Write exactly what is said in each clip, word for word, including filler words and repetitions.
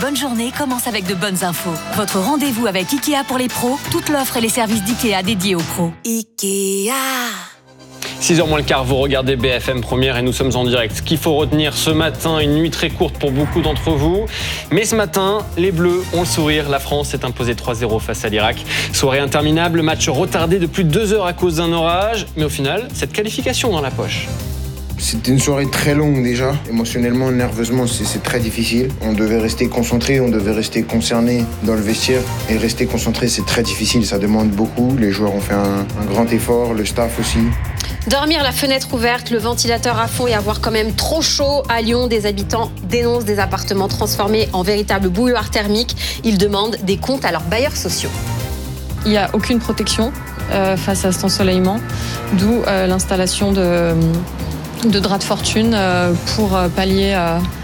bonne journée commence avec de bonnes infos. Votre rendez-vous avec Ikea pour les pros, toute l'offre et les services d'Ikea dédiés aux pros. Ikea. six heures moins le quart, vous regardez B F M Première et nous sommes en direct. Ce qu'il faut retenir ce matin, une nuit très courte pour beaucoup d'entre vous. Mais ce matin, les Bleus ont le sourire. La France s'est imposée trois zéro face à l'Irak. Soirée interminable, match retardé de plus de deux heures à cause d'un orage. Mais au final, cette qualification dans la poche. C'était une soirée très longue déjà. Émotionnellement, nerveusement, c'est, c'est très difficile. On devait rester concentré, on devait rester concerné dans le vestiaire. Et rester concentré, c'est très difficile, ça demande beaucoup. Les joueurs ont fait un, un grand effort, le staff aussi. Dormir la fenêtre ouverte, le ventilateur à fond et avoir quand même trop chaud à Lyon. Des habitants dénoncent des appartements transformés en véritables bouilloires thermiques. Ils demandent des comptes à leurs bailleurs sociaux. Il n'y a aucune protection euh, face à cet ensoleillement, d'où euh, l'installation de... de draps de fortune pour pallier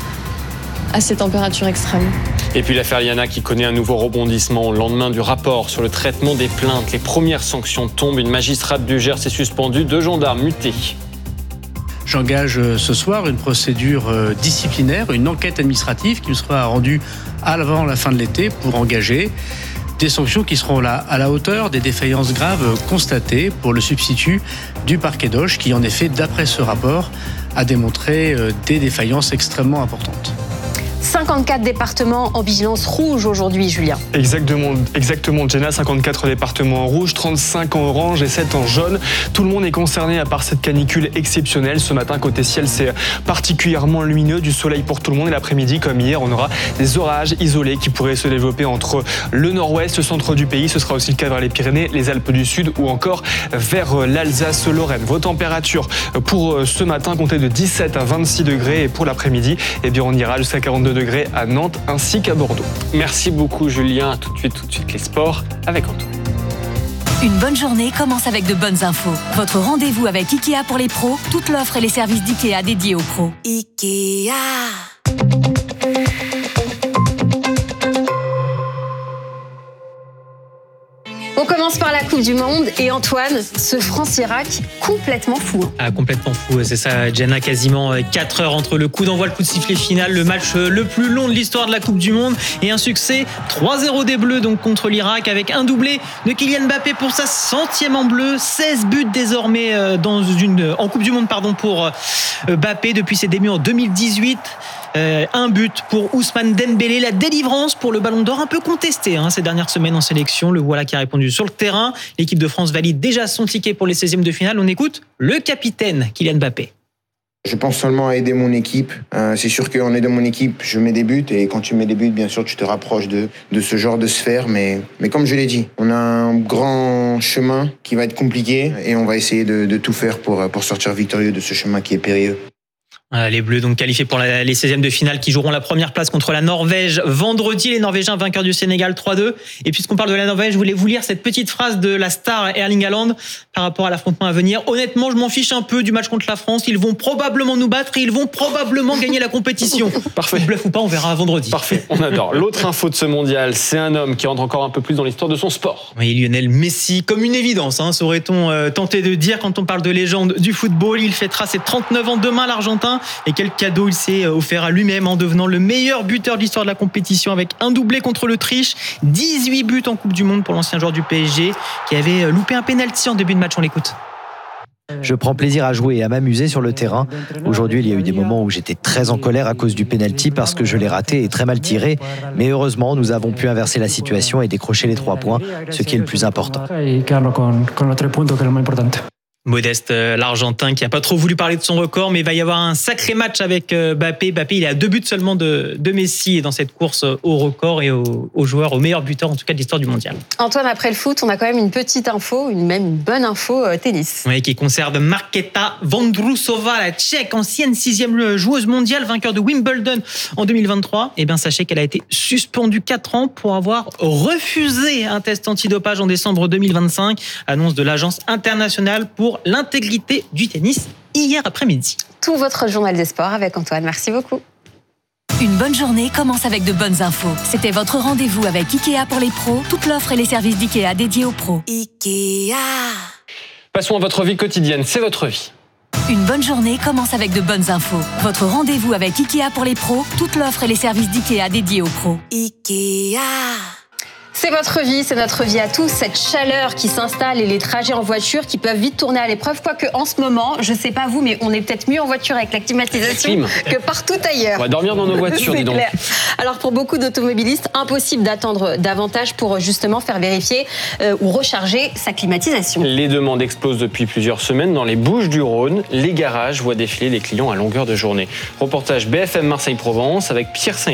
à ces températures extrêmes. Et puis l'affaire Liana qui connaît un nouveau rebondissement au lendemain du rapport sur le traitement des plaintes. Les premières sanctions tombent. Une magistrate du Gers est suspendue, deux gendarmes mutés. J'engage ce soir une procédure disciplinaire, une enquête administrative qui me sera rendue avant la fin de l'été pour engager des sanctions qui seront là à la hauteur des défaillances graves constatées pour le substitut du parquet d'Auch qui, en effet, d'après ce rapport, a démontré des défaillances extrêmement importantes. cinquante-quatre départements en vigilance rouge aujourd'hui, Julien. Exactement, exactement, Jenna, cinquante-quatre départements en rouge, trente-cinq en orange et sept en jaune. Tout le monde est concerné à part cette canicule exceptionnelle. Ce matin, côté ciel, c'est particulièrement lumineux, du soleil pour tout le monde. Et l'après-midi, comme hier, on aura des orages isolés qui pourraient se développer entre le nord-ouest, le centre du pays. Ce sera aussi le cas vers les Pyrénées, les Alpes du Sud ou encore vers l'Alsace-Lorraine. Vos températures pour ce matin comptaient de dix-sept à vingt-six degrés et pour l'après-midi, eh bien, on ira jusqu'à quarante-deux degrés à Nantes ainsi qu'à Bordeaux. Merci beaucoup Julien. Tout de suite, tout de suite les sports avec Antoine. Une bonne journée commence avec de bonnes infos. Votre rendez-vous avec Ikea pour les pros, toute l'offre et les services d'Ikea dédiés aux pros. Ikea. On commence par la Coupe du Monde et Antoine, ce France-Irak complètement fou. Ah, complètement fou, c'est ça, Jenna, quasiment quatre heures entre le coup d'envoi, le coup de sifflet final, le match le plus long de l'histoire de la Coupe du Monde et un succès trois zéro des Bleus donc contre l'Irak avec un doublé de Kylian Mbappé pour sa centième en bleu, seize buts désormais dans une, en Coupe du Monde pardon, pour Mbappé depuis ses débuts en deux mille dix-huit. Euh, un but pour Ousmane Dembélé, la délivrance pour le Ballon d'Or un peu contesté hein, ces dernières semaines en sélection. Le voilà qui a répondu sur le terrain. L'équipe de France valide déjà son ticket pour les seizièmes de finale. On écoute le capitaine Kylian Mbappé. Je pense seulement à aider mon équipe. Euh, c'est sûr qu'en aidant mon équipe, je mets des buts. Et quand tu mets des buts, bien sûr, tu te rapproches de, de ce genre de sphère. Mais, mais comme je l'ai dit, on a un grand chemin qui va être compliqué. Et on va essayer de, de tout faire pour, pour sortir victorieux de ce chemin qui est périlleux. Les Bleus donc qualifiés pour la, les seizièmes de finale qui joueront la première place contre la Norvège vendredi. Les Norvégiens vainqueurs du Sénégal trois deux. Et puisqu'on parle de la Norvège, je voulais vous lire cette petite phrase de la star Erling Haaland par rapport à l'affrontement à venir. Honnêtement, je m'en fiche un peu du match contre la France. Ils vont probablement nous battre et ils vont probablement gagner la compétition. Parfait. Bluff ou pas, on verra vendredi. Parfait, on adore. L'autre info de ce mondial, c'est un homme qui entre encore un peu plus dans l'histoire de son sport. Oui, Lionel Messi, comme une évidence, hein, saurait-on euh, tenter de dire quand on parle de légende du football. Il fêtera ses trente-neuf ans demain, l'Argentin. Et quel cadeau il s'est offert à lui-même en devenant le meilleur buteur de l'histoire de la compétition avec un doublé contre l'Autriche, dix-huit buts en Coupe du Monde pour l'ancien joueur du P S G qui avait loupé un pénalty en début de match. On l'écoute. Je prends plaisir à jouer et à m'amuser sur le terrain. Aujourd'hui, il y a eu des moments où j'étais très en colère à cause du pénalty parce que je l'ai raté et très mal tiré. Mais heureusement, nous avons pu inverser la situation et décrocher les trois points, ce qui est le plus important. Modeste, l'Argentin, qui n'a pas trop voulu parler de son record, mais il va y avoir un sacré match avec Mbappé. Mbappé, il est à deux buts seulement de, de Messi et dans cette course au record et au, au joueur, au meilleur buteur en tout cas de l'histoire du mondial. Antoine, après le foot, on a quand même une petite info, une même une bonne info euh, tennis. Oui, qui concerne Markéta Vondrousova, la Tchèque, ancienne sixième joueuse mondiale, vainqueur de Wimbledon en deux mille vingt-trois. Eh bien, sachez qu'elle a été suspendue quatre ans pour avoir refusé un test antidopage en décembre deux mille vingt-cinq. Annonce de l'Agence internationale pour l'intégrité du tennis hier après-midi. Tout votre journal des sports avec Antoine. Merci beaucoup. Une bonne journée commence avec de bonnes infos. C'était votre rendez-vous avec Ikea pour les pros, toute l'offre et les services d'Ikea dédiés aux pros. Ikea. Passons à votre vie quotidienne, c'est votre vie. Une bonne journée commence avec de bonnes infos. Votre rendez-vous avec Ikea pour les pros, toute l'offre et les services d'Ikea dédiés aux pros. Ikea. C'est votre vie, c'est notre vie à tous, cette chaleur qui s'installe et les trajets en voiture qui peuvent vite tourner à l'épreuve, quoique en ce moment, je sais pas vous, mais on est peut-être mieux en voiture avec la climatisation que partout ailleurs. On va dormir dans nos voitures, dis donc. Clair. Alors pour beaucoup d'automobilistes, impossible d'attendre davantage pour justement faire vérifier euh, ou recharger sa climatisation. Les demandes explosent depuis plusieurs semaines dans les Bouches-du-Rhône. Les garages voient défiler les clients à longueur de journée. Reportage B F M Marseille-Provence avec Pierre Saint.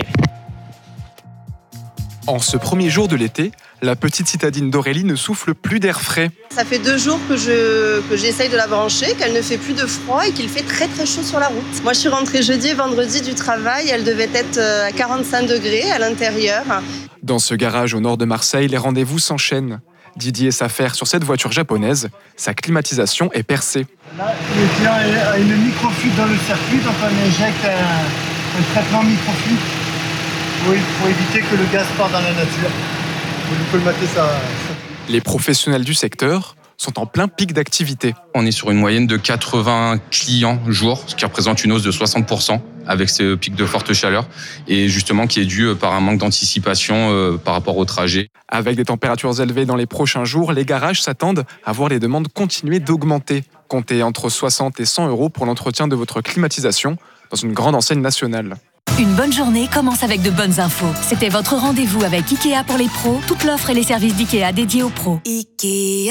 En ce premier jour de l'été, la petite citadine d'Aurélie ne souffle plus d'air frais. Ça fait deux jours que, je, que j'essaye de la brancher, qu'elle ne fait plus de froid et qu'il fait très très chaud sur la route. Moi je suis rentrée jeudi et vendredi du travail, elle devait être à quarante-cinq degrés à l'intérieur. Dans ce garage au nord de Marseille, les rendez-vous s'enchaînent. Didier s'affaire sur cette voiture japonaise, sa climatisation est percée. Là, le client a une microfuite dans le circuit, donc on injecte un, un traitement microfuite. Oui, pour éviter que le gaz parte dans la nature. Vous pouvez mater ça. Les professionnels du secteur sont en plein pic d'activité. On est sur une moyenne de quatre-vingts clients jour, ce qui représente une hausse de soixante pour cent avec ce pic de forte chaleur et justement qui est dû par un manque d'anticipation euh, par rapport au trajet. Avec des températures élevées dans les prochains jours, les garages s'attendent à voir les demandes continuer d'augmenter. Comptez entre soixante et cent euros pour l'entretien de votre climatisation dans une grande enseigne nationale. Une bonne journée commence avec de bonnes infos. C'était votre rendez-vous avec Ikea pour les pros, toute l'offre et les services d'Ikea dédiés aux pros. Ikea.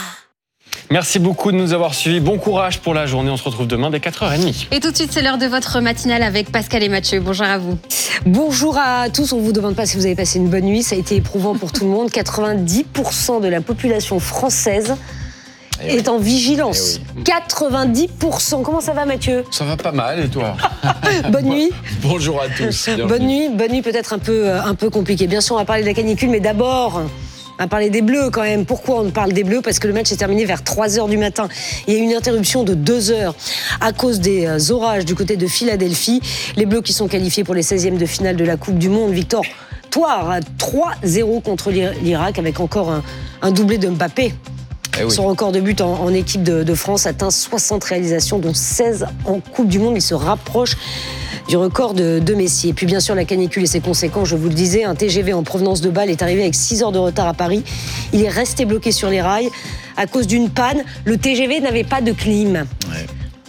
Merci beaucoup de nous avoir suivis. Bon courage pour la journée. On se retrouve demain dès quatre heures trente. Et tout de suite, c'est l'heure de votre matinale avec Pascal et Mathieu. Bonjour à vous. Bonjour à tous. On ne vous demande pas si vous avez passé une bonne nuit. Ça a été éprouvant pour tout le monde. quatre-vingt-dix pour cent de la population française Et est oui. en vigilance. Oui. quatre-vingt-dix pour cent. Comment ça va, Mathieu ? Ça va pas mal, et toi ? Bonne nuit. Bonjour à tous. Bienvenue. Bonne nuit. Bonne nuit, peut-être un peu, un peu compliquée. Bien sûr, on va parler de la canicule, mais d'abord, on va parler des Bleus quand même. Pourquoi on parle des Bleus ? Parce que le match est terminé vers trois heures du matin. Il y a eu une interruption de deux heures à cause des orages du côté de Philadelphie. Les Bleus qui sont qualifiés pour les seizièmes de finale de la Coupe du Monde. Victoire trois zéro contre l'Irak avec encore un, un doublé de Mbappé. Eh oui. Son record de buts en, en équipe de, de France atteint soixante réalisations, dont seize en Coupe du Monde. Il se rapproche du record de, de Messi. Et puis bien sûr, la canicule et ses conséquences, je vous le disais, un T G V en provenance de Bâle est arrivé avec six heures de retard à Paris. Il est resté bloqué sur les rails à cause d'une panne. Le T G V n'avait pas de clim. Ouais.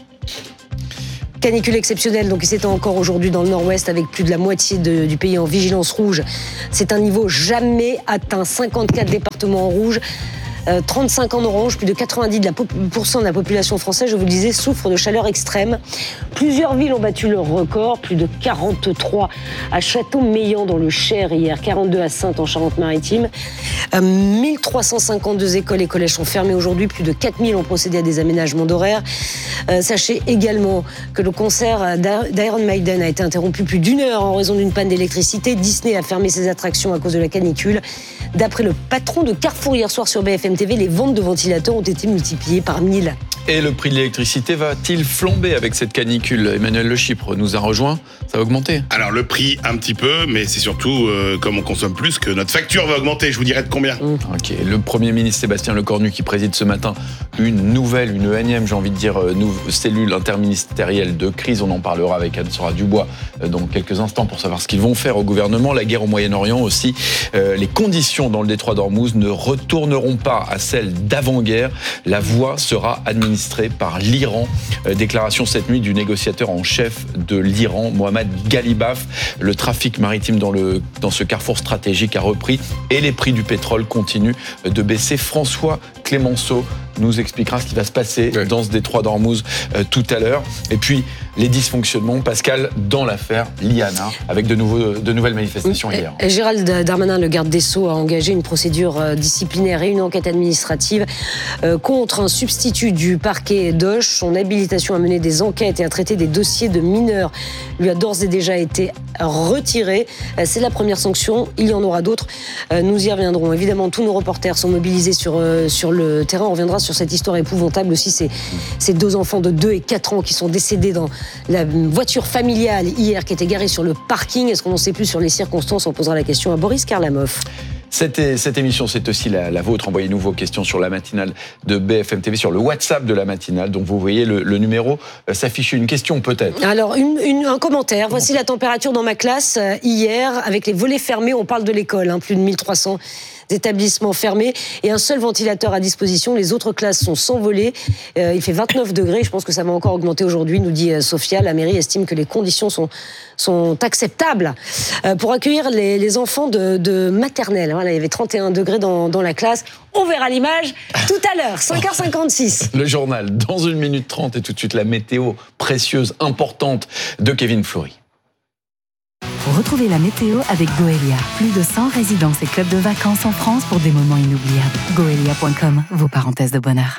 Canicule exceptionnelle, donc il s'étend encore aujourd'hui dans le nord-ouest avec plus de la moitié de, du pays en vigilance rouge. C'est un niveau jamais atteint. cinquante-quatre départements en rouge. Euh, trente-cinq en orange, plus de quatre-vingt-dix pour cent de la population française, je vous le disais, souffre de chaleur extrême. Plusieurs villes ont battu leur record, plus de quarante-trois à Château-Meillan dans le Cher hier, quarante-deux à Saintes en Charente-Maritime. Euh, mille trois cent cinquante-deux écoles et collèges sont fermés aujourd'hui, plus de quatre mille ont procédé à des aménagements d'horaires. Euh, sachez également que le concert d'Iron Maiden a été interrompu plus d'une heure en raison d'une panne d'électricité. Disney a fermé ses attractions à cause de la canicule. D'après le patron de Carrefour hier soir sur B F M T V, les ventes de ventilateurs ont été multipliées par mille. Et le prix de l'électricité va-t-il flamber avec cette canicule ? Emmanuel Le Chypre nous a rejoint, ça va augmenter ? Alors le prix un petit peu, mais c'est surtout euh, comme on consomme plus que notre facture va augmenter, je vous dirai de combien. Mmh. Ok, le Premier ministre Sébastien Lecornu qui préside ce matin une nouvelle, une énième, j'ai envie de dire, euh, cellule interministérielle de crise. On en parlera avec Anne-Sora Dubois euh, dans quelques instants pour savoir ce qu'ils vont faire au gouvernement. La guerre au Moyen-Orient aussi, euh, les conditions dans le détroit d'Ormuz ne retourneront pas à celles d'avant-guerre. La voie sera administrée par l'Iran. Euh, déclaration cette nuit du négociateur en chef de l'Iran, Mohammad Ghalibaf. Le trafic maritime dans, le, dans ce carrefour stratégique a repris et les prix du pétrole continuent de baisser. François Clémenceau nous expliquera ce qui va se passer oui. dans ce détroit d'Ormuz euh, tout à l'heure. Et puis, les dysfonctionnements, Pascal, dans l'affaire Liana, avec de, nouveaux, de nouvelles manifestations et, hier. Et Gérald Darmanin, le garde des Sceaux, a engagé une procédure disciplinaire et une enquête administrative euh, contre un substitut du parquet d'Auch. Son habilitation à mener des enquêtes et à traiter des dossiers de mineurs lui a d'ores et déjà été retirée. Euh, c'est la première sanction, il y en aura d'autres. Euh, nous y reviendrons. Évidemment, tous nos reporters sont mobilisés sur, euh, sur le terrain. On reviendra sur cette histoire épouvantable aussi, ces, ces deux enfants de deux et quatre ans qui sont décédés dans la voiture familiale hier qui était garée sur le parking. Est-ce qu'on n'en sait plus sur les circonstances ? On posera la question à Boris Karlamov. Cette, cette émission, c'est aussi la, la vôtre. Envoyez-nous vos questions sur la matinale de B F M T V, sur le WhatsApp de la matinale. Donc vous voyez le, le numéro euh, s'afficher. Une question peut-être. Alors, une, une, un commentaire. Voici la température dans ma classe euh, hier. Avec les volets fermés, on parle de l'école. Hein, plus de mille trois cents établissements fermés et un seul ventilateur à disposition. Les autres classes sont sans volets. Euh, il fait vingt-neuf degrés. Je pense que ça va encore augmenter aujourd'hui, nous dit euh, Sophia. La mairie estime que les conditions sont, sont acceptables euh, pour accueillir les, les enfants de, de maternelle. Voilà, il y avait trente et un degrés dans, dans la classe. On verra l'image tout à l'heure, cinq heures cinquante-six. Le journal, dans une minute trente, et tout de suite la météo précieuse, importante de Kevin Fleury. Retrouvez la météo avec Goelia. Plus de cent résidences et clubs de vacances en France pour des moments inoubliables. Goelia point com, vos parenthèses de bonheur.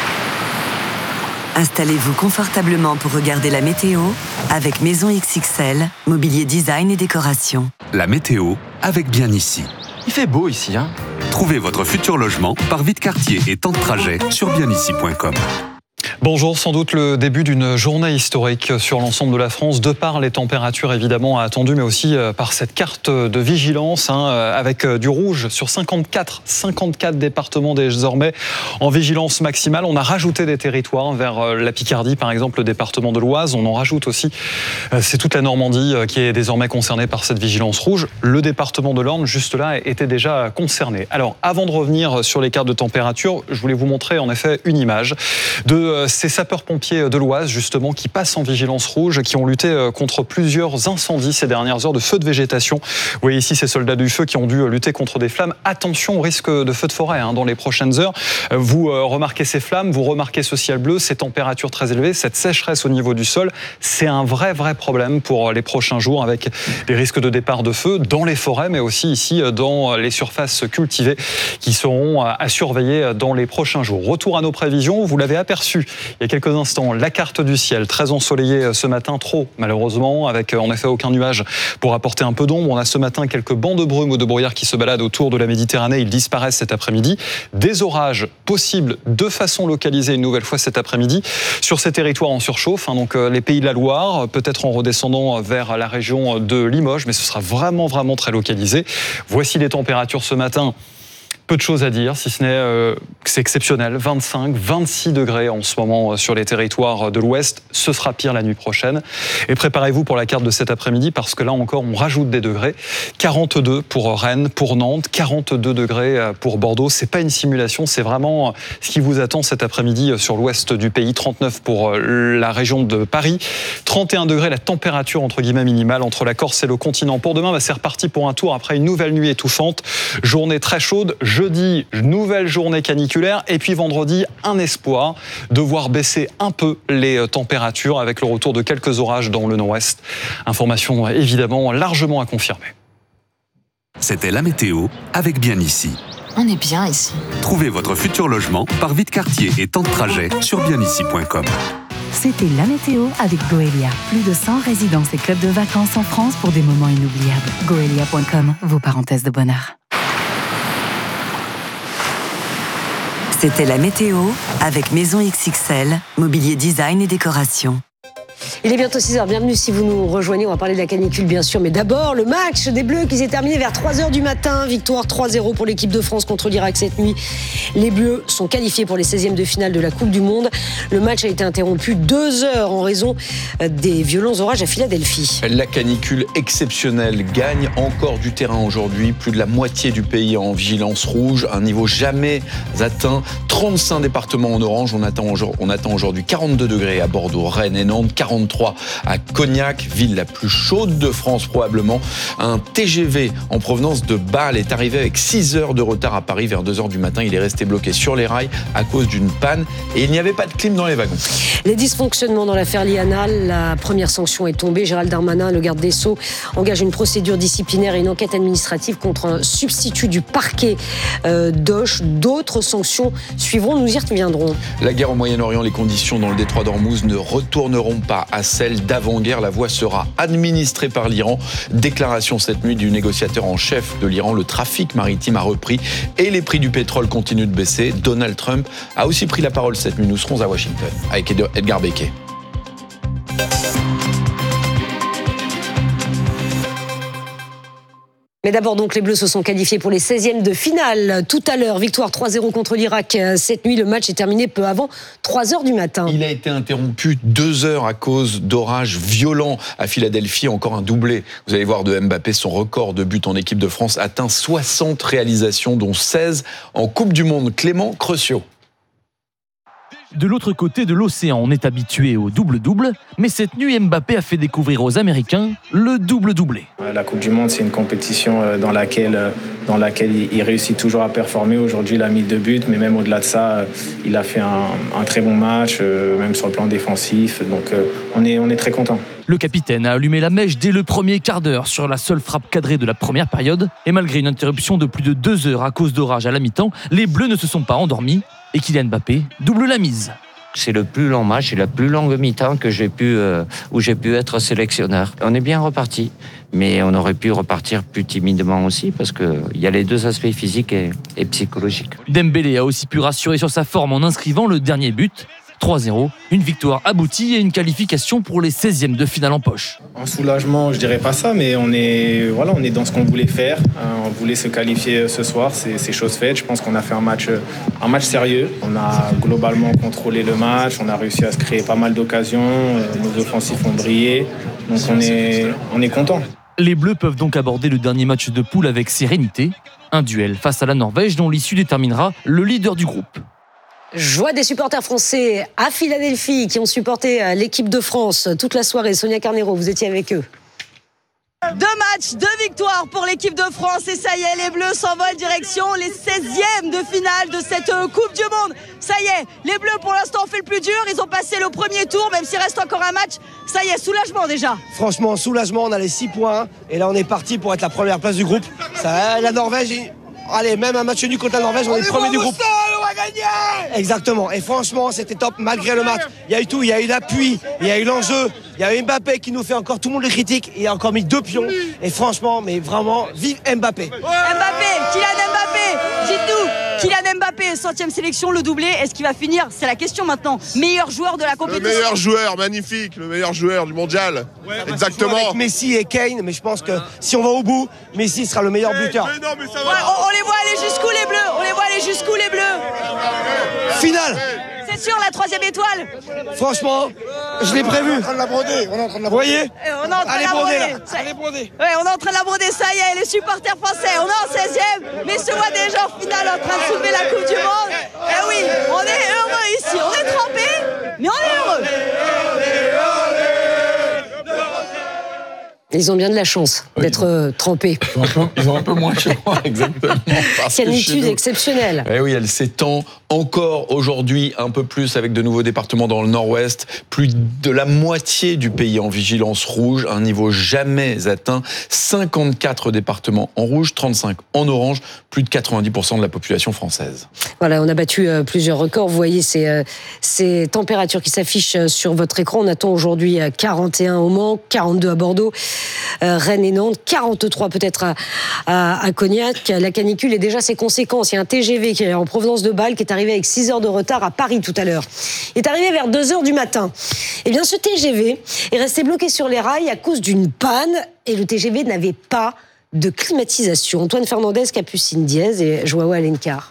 Installez-vous confortablement pour regarder la météo avec Maison X X L, mobilier design et décoration. La météo avec Bien Ici. Il fait beau ici, hein? Trouvez votre futur logement par vide quartier et temps de trajet sur bien ici point com. Bonjour, sans doute le début d'une journée historique sur l'ensemble de la France, de par les températures évidemment attendues, mais aussi par cette carte de vigilance hein, avec du rouge sur cinquante-quatre, cinquante-quatre départements désormais en vigilance maximale. On a rajouté des territoires vers la Picardie, par exemple le département de l'Oise. On en rajoute aussi, c'est toute la Normandie qui est désormais concernée par cette vigilance rouge. Le département de l'Orne, juste là, était déjà concerné. Alors, avant de revenir sur les cartes de température, je voulais vous montrer en effet une image de ces sapeurs-pompiers de l'Oise, justement, qui passent en vigilance rouge, qui ont lutté contre plusieurs incendies ces dernières heures de feux de végétation. Vous voyez ici ces soldats du feu qui ont dû lutter contre des flammes. Attention au risque de feu de forêt hein, dans les prochaines heures. Vous remarquez ces flammes, vous remarquez ce ciel bleu, ces températures très élevées, cette sécheresse au niveau du sol. C'est un vrai, vrai problème pour les prochains jours avec les risques de départ de feu dans les forêts, mais aussi ici dans les surfaces cultivées qui seront à surveiller dans les prochains jours. Retour à nos prévisions, vous l'avez aperçu il y a quelques instants, la carte du ciel, très ensoleillée ce matin, trop malheureusement, avec en effet aucun nuage pour apporter un peu d'ombre. On a ce matin quelques bancs de brume ou de brouillard qui se baladent autour de la Méditerranée, ils disparaissent cet après-midi. Des orages possibles de façon localisée une nouvelle fois cet après-midi sur ces territoires en surchauffe, hein, donc les pays de la Loire, peut-être en redescendant vers la région de Limoges, mais ce sera vraiment vraiment très localisé. Voici les températures ce matin. Peu de choses à dire, si ce n'est euh, que c'est exceptionnel. vingt-cinq, vingt-six degrés en ce moment sur les territoires de l'Ouest. Ce sera pire la nuit prochaine. Et préparez-vous pour la carte de cet après-midi parce que là encore, on rajoute des degrés. quarante-deux pour Rennes, pour Nantes, quarante-deux degrés pour Bordeaux. C'est pas une simulation, c'est vraiment ce qui vous attend cet après-midi sur l'ouest du pays. trente-neuf pour la région de Paris. trente et un degrés, la température entre guillemets minimale entre la Corse et le continent. Pour demain, bah, c'est reparti pour un tour après une nouvelle nuit étouffante. Journée très chaude. Jeudi, nouvelle journée caniculaire. Et puis vendredi, un espoir de voir baisser un peu les températures avec le retour de quelques orages dans le nord-ouest. Information évidemment largement à confirmer. C'était la météo avec Bien Ici. On est bien ici. Trouvez votre futur logement par vide quartier et temps de trajet sur bien ici point com. C'était la météo avec Goelia. Plus de cent résidences et clubs de vacances en France pour des moments inoubliables. Goelia point com, vos parenthèses de bonheur. C'était la météo avec Maison X X L, mobilier design et décoration. Il est bientôt six heures, bienvenue si vous nous rejoignez, on va parler de la canicule bien sûr, mais d'abord le match des Bleus qui s'est terminé vers trois heures du matin, victoire trois zéro pour l'équipe de France contre l'Irak cette nuit. Les Bleus sont qualifiés pour les seizièmes de finale de la Coupe du Monde. Le match a été interrompu deux heures en raison des violents orages à Philadelphie. La canicule exceptionnelle gagne encore du terrain aujourd'hui, plus de la moitié du pays en vigilance rouge, un niveau jamais atteint, trente-cinq départements en orange, on attend, on attend aujourd'hui quarante-deux degrés à Bordeaux, Rennes et Nantes, quarante-trois à Cognac, ville la plus chaude de France probablement. Un T G V en provenance de Bâle est arrivé avec six heures de retard à Paris vers deux heures du matin. Il est resté bloqué sur les rails à cause d'une panne et il n'y avait pas de clim dans les wagons. Les dysfonctionnements dans l'affaire Liana, la première sanction est tombée. Gérald Darmanin, le garde des Sceaux, engage une procédure disciplinaire et une enquête administrative contre un substitut du parquet euh, d'Auch. D'autres sanctions suivront, nous y reviendrons. La guerre au Moyen-Orient, les conditions dans le détroit d'Ormuz ne retourneront pas à celle d'avant-guerre. La voie sera administrée par l'Iran. Déclaration cette nuit du négociateur en chef de l'Iran. Le trafic maritime a repris et les prix du pétrole continuent de baisser. Donald Trump a aussi pris la parole cette nuit. Nous serons à Washington avec Edgar Becquet. Mais d'abord, donc, les Bleus se sont qualifiés pour les seizièmes de finale. Tout à l'heure, victoire trois zéro contre l'Irak. Cette nuit, le match est terminé peu avant trois heures du matin. Il a été interrompu deux heures à cause d'orages violents à Philadelphie. Encore un doublé. Vous allez voir de Mbappé, son record de buts en équipe de France atteint soixante réalisations, dont seize en Coupe du Monde. Clément Creusio. De l'autre côté de l'océan, on est habitué au double-double, mais cette nuit, Mbappé a fait découvrir aux Américains le double-doublé. La Coupe du Monde, c'est une compétition dans laquelle, dans laquelle il réussit toujours à performer. Aujourd'hui, il a mis deux buts, mais même au-delà de ça, il a fait un, un très bon match, même sur le plan défensif. Donc, on est, on est très content. Le capitaine a allumé la mèche dès le premier quart d'heure sur la seule frappe cadrée de la première période. Et malgré une interruption de plus de deux heures à cause d'orage à la mi-temps, les Bleus ne se sont pas endormis. Et Kylian Mbappé double la mise. C'est le plus long match et la plus longue mi-temps que j'ai pu, euh, où j'ai pu être sélectionneur. On est bien reparti, mais on aurait pu repartir plus timidement aussi parce qu'il y a les deux aspects physiques et, et psychologiques. Dembélé a aussi pu rassurer sur sa forme en inscrivant le dernier but. trois zéro, une victoire aboutie et une qualification pour les seizièmes de finale en poche. En soulagement, je dirais pas ça, mais on est, voilà, on est dans ce qu'on voulait faire. On voulait se qualifier ce soir, c'est, c'est chose faite. Je pense qu'on a fait un match, un match sérieux. On a globalement contrôlé le match, on a réussi à se créer pas mal d'occasions, nos offensifs ont brillé, donc on est, on est content. Les Bleus peuvent donc aborder le dernier match de poule avec sérénité. Un duel face à la Norvège dont l'issue déterminera le leader du groupe. Joie des supporters français à Philadelphie qui ont supporté l'équipe de France toute la soirée. Sonia Carnero, vous étiez avec eux. Deux matchs, deux victoires pour l'équipe de France et ça y est, les Bleus s'envolent direction les seizièmes de finale de cette Coupe du Monde. Ça y est, les Bleus pour l'instant ont fait le plus dur, ils ont passé le premier tour, même s'il reste encore un match. Ça y est, soulagement déjà. Franchement, soulagement, on a les six points et là on est parti pour être la première place du groupe. Ça, la Norvège, allez, même un match nul contre la Norvège, on, on est, est premier du groupe. On va gagner. Exactement. Et franchement, c'était top malgré le match. Il y a eu tout. Il y a eu l'appui, il y a eu l'enjeu. Il y a eu Mbappé qui nous fait encore, tout le monde le critique. Il a encore mis deux pions. Et franchement, mais vraiment, vive Mbappé. Mbappé, Kylian Mbappé, dites-nous. Kylian Mbappé, centième sélection, le doublé. Est-ce qu'il va finir? C'est la question maintenant. Meilleur joueur de la compétition. Le meilleur joueur, magnifique. Le meilleur joueur du mondial. Ouais, exactement. Avec Messi et Kane, mais je pense que si on va au bout, Messi sera le meilleur buteur. Mais non, mais ça va. Ouais, on, on les voit aller jusqu'où les Bleus? On les voit aller jusqu'où les Bleus? Finale. C'est sûr, la troisième étoile. Franchement, je l'ai prévu. On est en train de la broder. On est en train de la broder. Vous voyez? On est en train de la broder. Ça... Allez broder. Ouais, on est en train de la broder. Ça y est, les supporters français, on est en seizième, mais se voit déjà en finale en train de soulever la Coupe du Monde. Eh oui, on est heureux ici. On est trempés, mais on est heureux. Ils ont bien de la chance oui, d'être euh, trempés. Ils ont, un peu, ils ont un peu moins chaud, exactement. Canicule exceptionnelle. Eh oui, elle s'étend encore aujourd'hui un peu plus avec de nouveaux départements dans le nord-ouest. Plus de la moitié du pays en vigilance rouge, un niveau jamais atteint. cinquante-quatre départements en rouge, trente-cinq en orange, plus de quatre-vingt-dix pour cent de la population française. Voilà, on a battu euh, plusieurs records. Vous voyez ces, euh, ces températures qui s'affichent sur votre écran. On attend aujourd'hui quarante et un au Mans, quarante-deux à Bordeaux. Euh, Rennes et Nantes, quarante-trois peut-être à, à, à Cognac. La canicule et déjà ses conséquences. Il y a un T G V qui est en provenance de Bâle qui est arrivé avec six heures de retard à Paris tout à l'heure. Il est arrivé vers deux heures du matin. Eh bien, ce T G V est resté bloqué sur les rails à cause d'une panne et le T G V n'avait pas de climatisation. Antoine Fernandez, Capucine Diaz et Joao Alencar.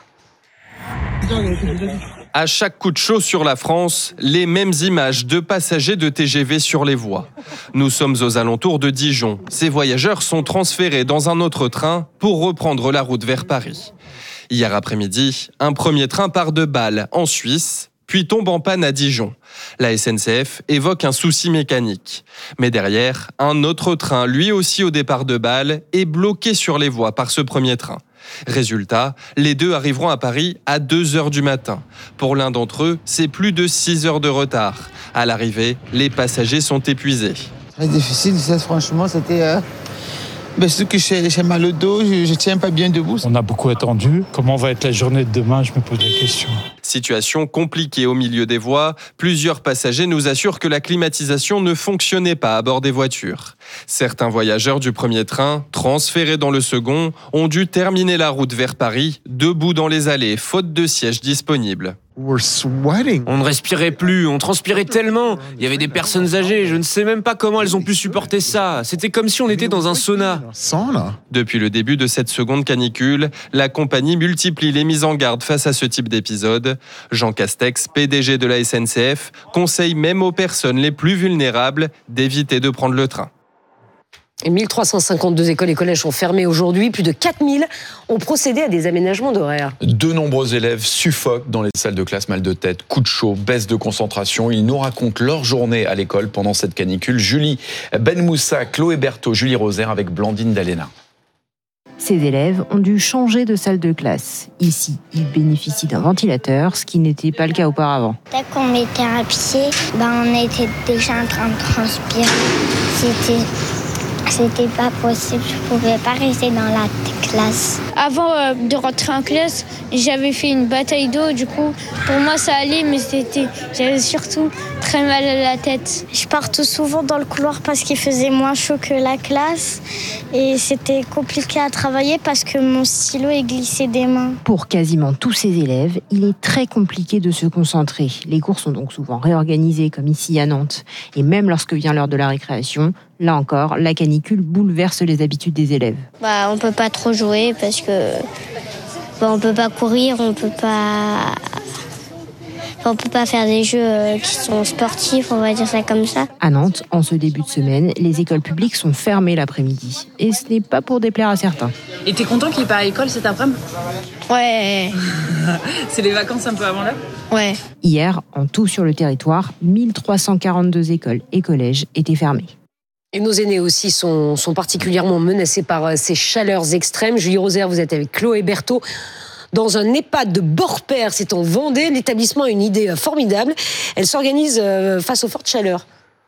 À chaque coup de chaud sur la France, les mêmes images de passagers de T G V sur les voies. Nous sommes aux alentours de Dijon. Ces voyageurs sont transférés dans un autre train pour reprendre la route vers Paris. Hier après-midi, un premier train part de Bâle, en Suisse, puis tombe en panne à Dijon. La S N C F évoque un souci mécanique. Mais derrière, un autre train, lui aussi au départ de Bâle, est bloqué sur les voies par ce premier train. Résultat, les deux arriveront à Paris à deux heures du matin. Pour l'un d'entre eux, c'est plus de six heures de retard. À l'arrivée, les passagers sont épuisés. Très difficile, ça, franchement, c'était... Euh... Ben, surtout que j'ai, j'ai mal au dos, je ne tiens pas bien debout. On a beaucoup attendu. Comment va être la journée de demain? Je me pose la question. Situation compliquée au milieu des voies. Plusieurs passagers nous assurent que la climatisation ne fonctionnait pas à bord des voitures. Certains voyageurs du premier train, transférés dans le second, ont dû terminer la route vers Paris, debout dans les allées, faute de sièges disponibles. On ne respirait plus, on transpirait tellement. Il y avait des personnes âgées, je ne sais même pas comment elles ont pu supporter ça. C'était comme si on était dans un sauna. Depuis le début de cette seconde canicule, la compagnie multiplie les mises en garde face à ce type d'épisode. Jean Castex, P D G de la S N C F, conseille même aux personnes les plus vulnérables d'éviter de prendre le train. Et mille trois cent cinquante-deux écoles et collèges sont fermés aujourd'hui. Plus de quatre mille ont procédé à des aménagements d'horaire. De nombreux élèves suffoquent dans les salles de classe, mal de tête, coups de chaud, baisse de concentration. Ils nous racontent leur journée à l'école pendant cette canicule. Julie Benmoussa, Chloé Berthaud, Julie Rosaire avec Blandine Dalena. Ces élèves ont dû changer de salle de classe. Ici, ils bénéficient d'un ventilateur, ce qui n'était pas le cas auparavant. Dès qu'on mettait un pied, ben on était déjà en train de transpirer. C'était... C'était pas possible, je pouvais pas rester dans la classe. Avant euh, de rentrer en classe, j'avais fait une bataille d'eau, du coup, pour moi ça allait, mais c'était, j'avais surtout très mal à la tête. Je partais souvent dans le couloir parce qu'il faisait moins chaud que la classe et c'était compliqué à travailler parce que mon stylo est glissé des mains. Pour quasiment tous ces élèves, il est très compliqué de se concentrer. Les cours sont donc souvent réorganisés, comme ici à Nantes. Et même lorsque vient l'heure de la récréation, là encore, la canicule bouleverse les habitudes des élèves. Bah, on peut pas trop jouer parce que bah, on peut pas courir, on peut pas, on peut pas faire des jeux qui sont sportifs, on va dire ça comme ça. À Nantes, en ce début de semaine, les écoles publiques sont fermées l'après-midi. Et ce n'est pas pour déplaire à certains. Et t'es content qu'il n'y ait pas à l'école cet après-midi ? Ouais. C'est les vacances un peu avant l'heure ? Ouais. Hier, en tout sur le territoire, mille trois cent quarante-deux écoles et collèges étaient fermés. Et nos aînés aussi sont, sont particulièrement menacés par ces chaleurs extrêmes. Julie Rosaire, vous êtes avec Chloé Berthaud. Dans un EHPAD de Borpère, c'est en Vendée, l'établissement a une idée formidable. Elle s'organise face aux fortes chaleurs.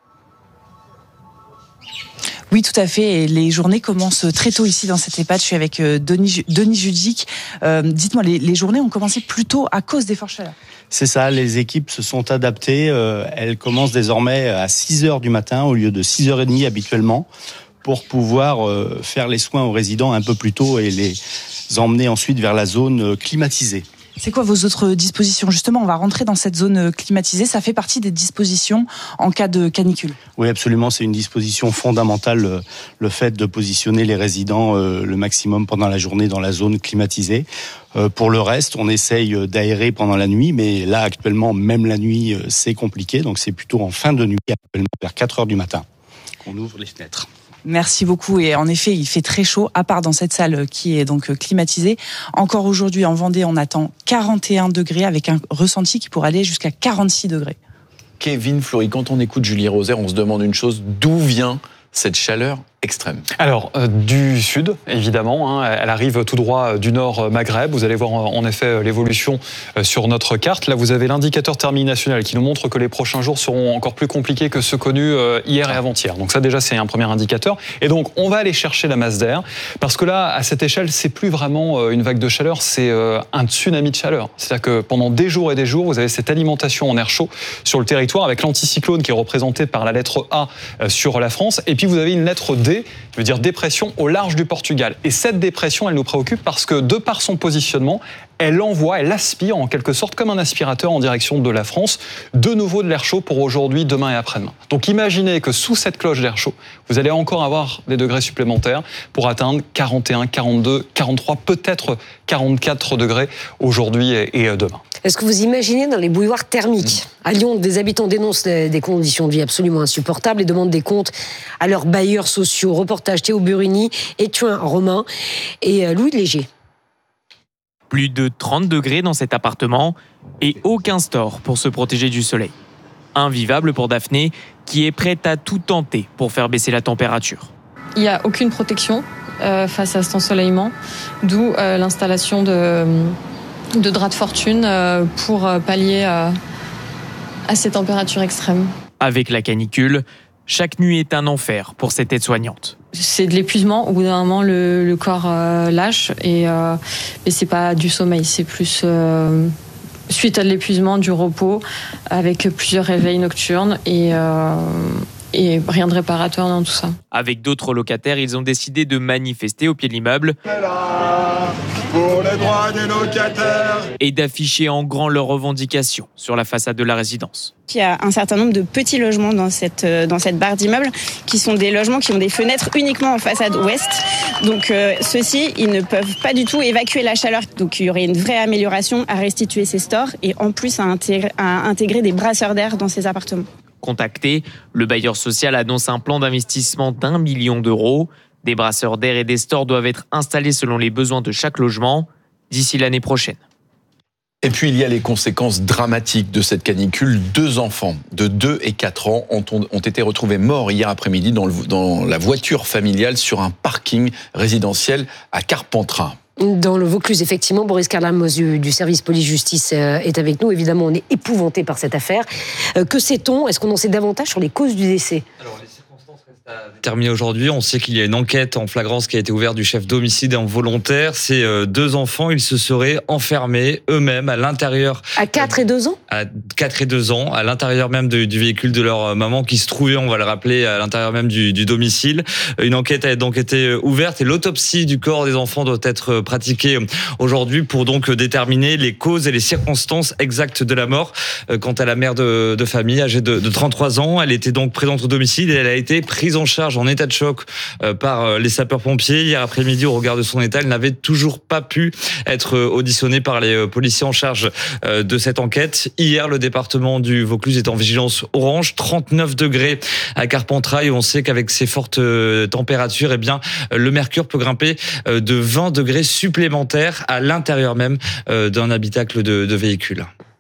Oui, tout à fait. Et les journées commencent très tôt ici dans cet EHPAD. Je suis avec Denis, Denis Judic. Euh, dites-moi, les, les journées ont commencé plus tôt à cause des fortes chaleurs. C'est ça, les équipes se sont adaptées. Euh, elles commencent désormais à six heures du matin au lieu de six heures trente habituellement pour pouvoir euh, faire les soins aux résidents un peu plus tôt et les emmener ensuite vers la zone climatisée. C'est quoi vos autres dispositions ? Justement, on va rentrer dans cette zone climatisée. Ça fait partie des dispositions en cas de canicule. Oui, absolument. C'est une disposition fondamentale, le fait de positionner les résidents le maximum pendant la journée dans la zone climatisée. Pour le reste, on essaye d'aérer pendant la nuit, mais là, actuellement, même la nuit, c'est compliqué. Donc, c'est plutôt en fin de nuit, vers quatre heures du matin, qu'on ouvre les fenêtres. Merci beaucoup. Et en effet, il fait très chaud, à part dans cette salle qui est donc climatisée. Encore aujourd'hui, en Vendée, on attend quarante et un degrés avec un ressenti qui pourrait aller jusqu'à quarante-six degrés. Kevin Fleury, quand on écoute Julie Rosaire, on se demande une chose, d'où vient cette chaleur extrême? Alors, euh, du sud, évidemment. Hein, elle arrive tout droit du nord Maghreb. Vous allez voir en effet l'évolution sur notre carte. Là, vous avez l'indicateur thermique national qui nous montre que les prochains jours seront encore plus compliqués que ceux connus hier et avant-hier. Donc ça, déjà, c'est un premier indicateur. Et donc, on va aller chercher la masse d'air. Parce que là, à cette échelle, c'est plus vraiment une vague de chaleur, c'est un tsunami de chaleur. C'est-à-dire que pendant des jours et des jours, vous avez cette alimentation en air chaud sur le territoire avec l'anticyclone qui est représenté par la lettre A sur la France. Et puis, vous avez une lettre D, qui veut dire dépression au large du Portugal. Et cette dépression, elle nous préoccupe parce que de par son positionnement, elle envoie, elle aspire en quelque sorte comme un aspirateur en direction de la France, de nouveau de l'air chaud pour aujourd'hui, demain et après-demain. Donc imaginez que sous cette cloche d'air chaud, vous allez encore avoir des degrés supplémentaires pour atteindre quarante et un, quarante-deux, quarante-trois, peut-être quarante-quatre degrés aujourd'hui et demain. Est-ce que vous imaginez dans les bouilloires thermiques ? À Lyon, des habitants dénoncent des conditions de vie absolument insupportables et demandent des comptes à leurs bailleurs sociaux. Reportage Théo Burini, Étuin Romain et Louis Léger. Plus de trente degrés dans cet appartement et aucun store pour se protéger du soleil. Invivable pour Daphné, qui est prête à tout tenter pour faire baisser la température. Il n'y a aucune protection euh, face à cet ensoleillement, d'où euh, l'installation de, de draps de fortune euh, pour pallier euh, à ces températures extrêmes. Avec la canicule, chaque nuit est un enfer pour cette aide-soignante. C'est de l'épuisement. Au bout d'un moment, le, le corps euh, lâche et, euh, et c'est pas du sommeil, c'est plus euh, suite à de l'épuisement, du repos, avec plusieurs réveils nocturnes et, euh, et rien de réparateur dans tout ça. Avec d'autres locataires, ils ont décidé de manifester au pied de l'immeuble pour les droits des locataires et d'afficher en grand leurs revendications sur la façade de la résidence. Il y a un certain nombre de petits logements dans cette, dans cette barre d'immeubles qui sont des logements qui ont des fenêtres uniquement en façade ouest. Donc euh, ceux-ci, ils ne peuvent pas du tout évacuer la chaleur. Donc il y aurait une vraie amélioration à restituer ces stores et en plus à intégrer, à intégrer des brasseurs d'air dans ces appartements. Contacté, le bailleur social annonce un plan d'investissement d'un million d'euros. Des brasseurs d'air et des stores doivent être installés selon les besoins de chaque logement d'ici l'année prochaine. Et puis il y a les conséquences dramatiques de cette canicule. Deux enfants de deux et quatre ans ont, ont été retrouvés morts hier après-midi dans, le, dans la voiture familiale sur un parking résidentiel à Carpentras. Dans le Vaucluse, effectivement, Boris Karlamos du, du service police-justice euh, est avec nous. Évidemment, on est épouvanté par cette affaire. Euh, que sait-on ? Est-ce qu'on en sait davantage sur les causes du décès ? Alors, les terminé aujourd'hui, on sait qu'il y a une enquête en flagrance qui a été ouverte du chef d'homicide involontaire. Ces euh, deux enfants, ils se seraient enfermés eux-mêmes à l'intérieur. À quatre et deux ans ? À quatre et deux ans, à l'intérieur même de, du véhicule de leur maman qui se trouvait, on va le rappeler, à l'intérieur même du, du domicile. Une enquête a donc été ouverte et l'autopsie du corps des enfants doit être pratiquée aujourd'hui pour donc déterminer les causes et les circonstances exactes de la mort. Quant à la mère de, de famille, âgée de, de trente-trois ans, elle était donc présente au domicile et elle a été prise en charge en état de choc par les sapeurs-pompiers. Hier après-midi, au regard de son état, elle n'avait toujours pas pu être auditionnée par les policiers en charge de cette enquête. Hier, le département du Vaucluse est en vigilance orange, trente-neuf degrés à Carpentras, et on sait qu'avec ces fortes températures, eh bien, le mercure peut grimper de vingt degrés supplémentaires à l'intérieur même d'un habitacle de, de véhicule.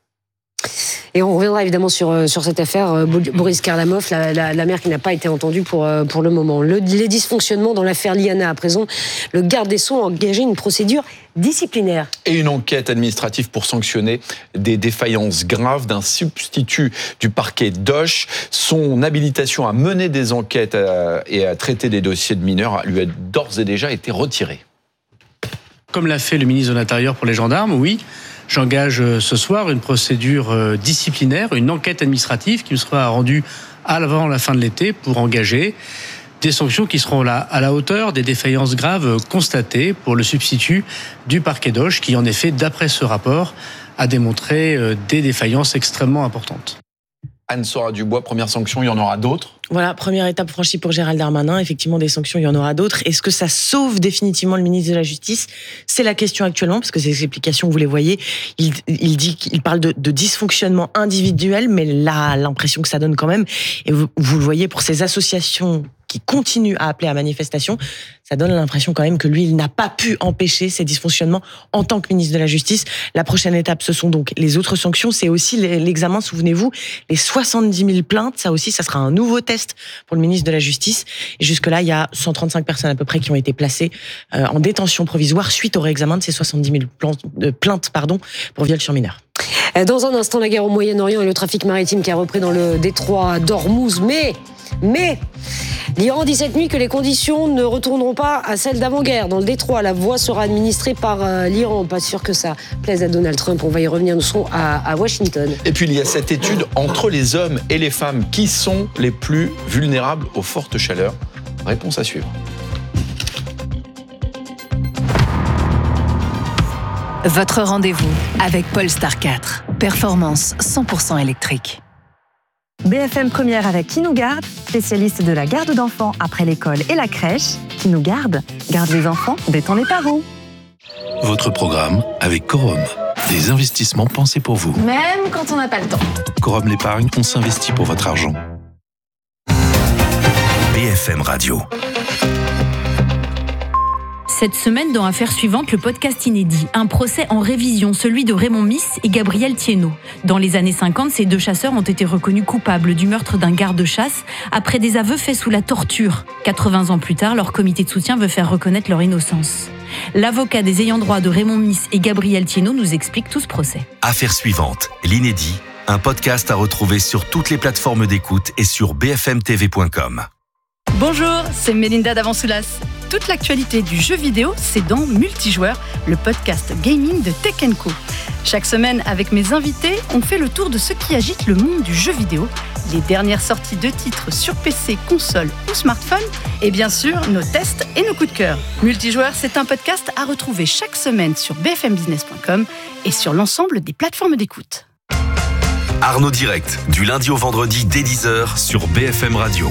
Et on reviendra évidemment sur, sur cette affaire, Boris Karlamov, la, la, la mère qui n'a pas été entendue pour, pour le moment. Le, les dysfonctionnements dans l'affaire Liana, à présent, le garde des Sceaux a engagé une procédure disciplinaire. Et une enquête administrative pour sanctionner des défaillances graves d'un substitut du parquet d'Auch. Son habilitation à mener des enquêtes à, et à traiter des dossiers de mineurs lui a d'ores et déjà été retirée. Comme l'a fait le ministre de l'Intérieur pour les gendarmes, oui. J'engage ce soir une procédure disciplinaire, une enquête administrative qui me sera rendue avant la fin de l'été pour engager des sanctions qui seront là à la hauteur des défaillances graves constatées pour le substitut du parquet d'Auch qui, en effet, d'après ce rapport, a démontré des défaillances extrêmement importantes. Anne-Sora Dubois, première sanction, il y en aura d'autres ? Voilà, première étape franchie pour Gérald Darmanin. Effectivement, des sanctions, il y en aura d'autres. Est-ce que ça sauve définitivement le ministre de la Justice ? C'est la question actuellement, parce que ces explications, vous les voyez, il, il dit qu'il parle de, de dysfonctionnement individuel, mais là, l'impression que ça donne quand même, et vous, vous le voyez pour ces associations qui continuent à appeler à manifestation, ça donne l'impression quand même que lui, il n'a pas pu empêcher ces dysfonctionnements en tant que ministre de la Justice. La prochaine étape, ce sont donc les autres sanctions. C'est aussi l'examen, souvenez-vous, les soixante-dix mille plaintes. Ça aussi, ça sera un nouveau test pour le ministre de la Justice. Et jusque-là, il y a cent trente-cinq personnes à peu près qui ont été placées euh, en détention provisoire suite au réexamen de ces soixante-dix mille plaintes pardon, pour viol sur mineur. Dans un instant, la guerre au Moyen-Orient et le trafic maritime qui a repris dans le détroit d'Ormuz. Mais, mais, l'Iran dit cette nuit que les conditions ne retourneront pas à celles d'avant-guerre. Dans le détroit, la voie sera administrée par euh, l'Iran. Pas sûr que ça plaise à Donald Trump. On va y revenir, nous serons à, à Washington. Et puis il y a cette étude entre les hommes et les femmes. Qui sont les plus vulnérables aux fortes chaleurs ? Réponse à suivre. Votre rendez-vous avec Polestar quatre. Performance cent pour cent électrique. B F M Première avec Qui nous garde, spécialiste de la garde d'enfants après l'école et la crèche. Qui nous garde, garde les enfants, détend les parents. Votre programme avec Corum. Des investissements pensés pour vous. Même quand on n'a pas le temps. Corum l'épargne, on s'investit pour votre argent. B F M Radio. Cette semaine, dans Affaires suivantes, le podcast inédit. Un procès en révision, celui de Raymond Miss et Gabriel Thiénot. Dans les années cinquante, ces deux chasseurs ont été reconnus coupables du meurtre d'un garde-chasse après des aveux faits sous la torture. quatre-vingts ans plus tard, leur comité de soutien veut faire reconnaître leur innocence. L'avocat des ayants droit de Raymond Miss et Gabriel Thiénot nous explique tout ce procès. Affaires suivantes, l'inédit, un podcast à retrouver sur toutes les plateformes d'écoute et sur b f m t v point com. Bonjour, c'est Mélinda Davansoulas. Toute l'actualité du jeu vidéo, c'est dans Multijoueur, le podcast gaming de Tech and Co. Chaque semaine, avec mes invités, on fait le tour de ce qui agite le monde du jeu vidéo, les dernières sorties de titres sur P C, console ou smartphone, et bien sûr, nos tests et nos coups de cœur. Multijoueur, c'est un podcast à retrouver chaque semaine sur b f m business point com et sur l'ensemble des plateformes d'écoute. Arnaud Direct, du lundi au vendredi dès dix heures sur B F M Radio.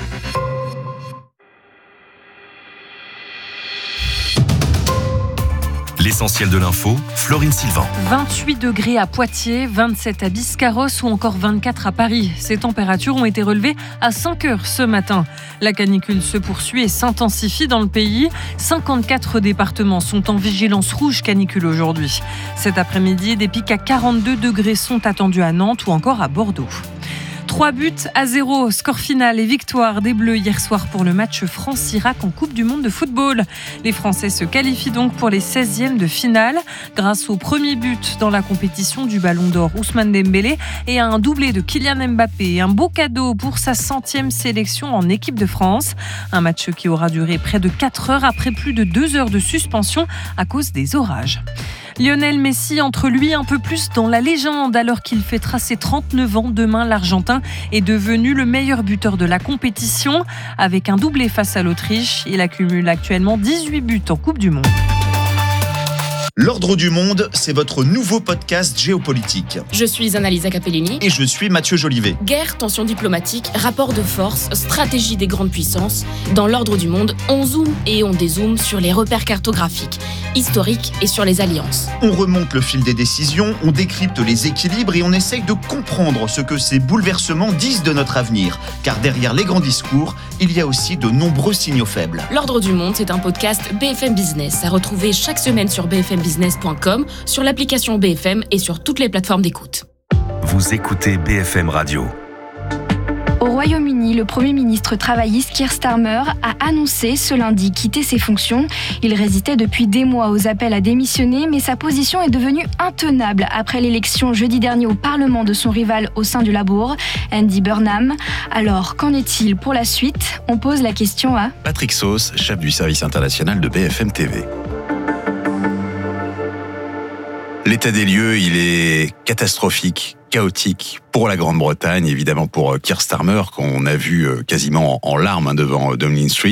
L'essentiel de l'info, Florine Sylvain. vingt-huit degrés à Poitiers, vingt-sept à Biscarrosse ou encore vingt-quatre à Paris. Ces températures ont été relevées à cinq heures ce matin. La canicule se poursuit et s'intensifie dans le pays. cinquante-quatre départements sont en vigilance rouge canicule aujourd'hui. Cet après-midi, des pics à quarante-deux degrés sont attendus à Nantes ou encore à Bordeaux. Trois buts à zéro, score final et victoire des Bleus hier soir pour le match France-Irak en Coupe du Monde de football. Les Français se qualifient donc pour les seizièmes de finale grâce au premier but dans la compétition du Ballon d'Or Ousmane Dembélé et à un doublé de Kylian Mbappé. Un beau cadeau pour sa centième sélection en équipe de France. Un match qui aura duré près de quatre heures après plus de deux heures de suspension à cause des orages. Lionel Messi entre lui un peu plus dans la légende alors qu'il fêtera ses trente-neuf ans. Demain, l'Argentin est devenu le meilleur buteur de la compétition. Avec un doublé face à l'Autriche, il accumule actuellement dix-huit buts en Coupe du Monde. L'Ordre du Monde, c'est votre nouveau podcast géopolitique. Je suis Annalisa Capellini. Et je suis Mathieu Jolivet. Guerre, tensions diplomatiques, rapports de force, stratégie des grandes puissances. Dans l'Ordre du Monde, on zoome et on dézoome sur les repères cartographiques, historiques et sur les alliances. On remonte le fil des décisions, on décrypte les équilibres et on essaye de comprendre ce que ces bouleversements disent de notre avenir. Car derrière les grands discours, il y a aussi de nombreux signaux faibles. L'Ordre du Monde, c'est un podcast B F M Business à retrouver chaque semaine sur b f m business point com, sur l'application B F M et sur toutes les plateformes d'écoute. Vous écoutez B F M Radio. Au Royaume-Uni, le Premier ministre travailliste Keir Starmer a annoncé ce lundi quitter ses fonctions. Il résistait depuis des mois aux appels à démissionner, mais sa position est devenue intenable après l'élection jeudi dernier au Parlement de son rival au sein du Labour, Andy Burnham. Alors, qu'en est-il pour la suite ? On pose la question à Patrick Sauce, chef du service international de B F M T V. L'état des lieux, il est catastrophique, chaotique pour la Grande-Bretagne, évidemment pour Keir Starmer, qu'on a vu quasiment en larmes devant Downing Street.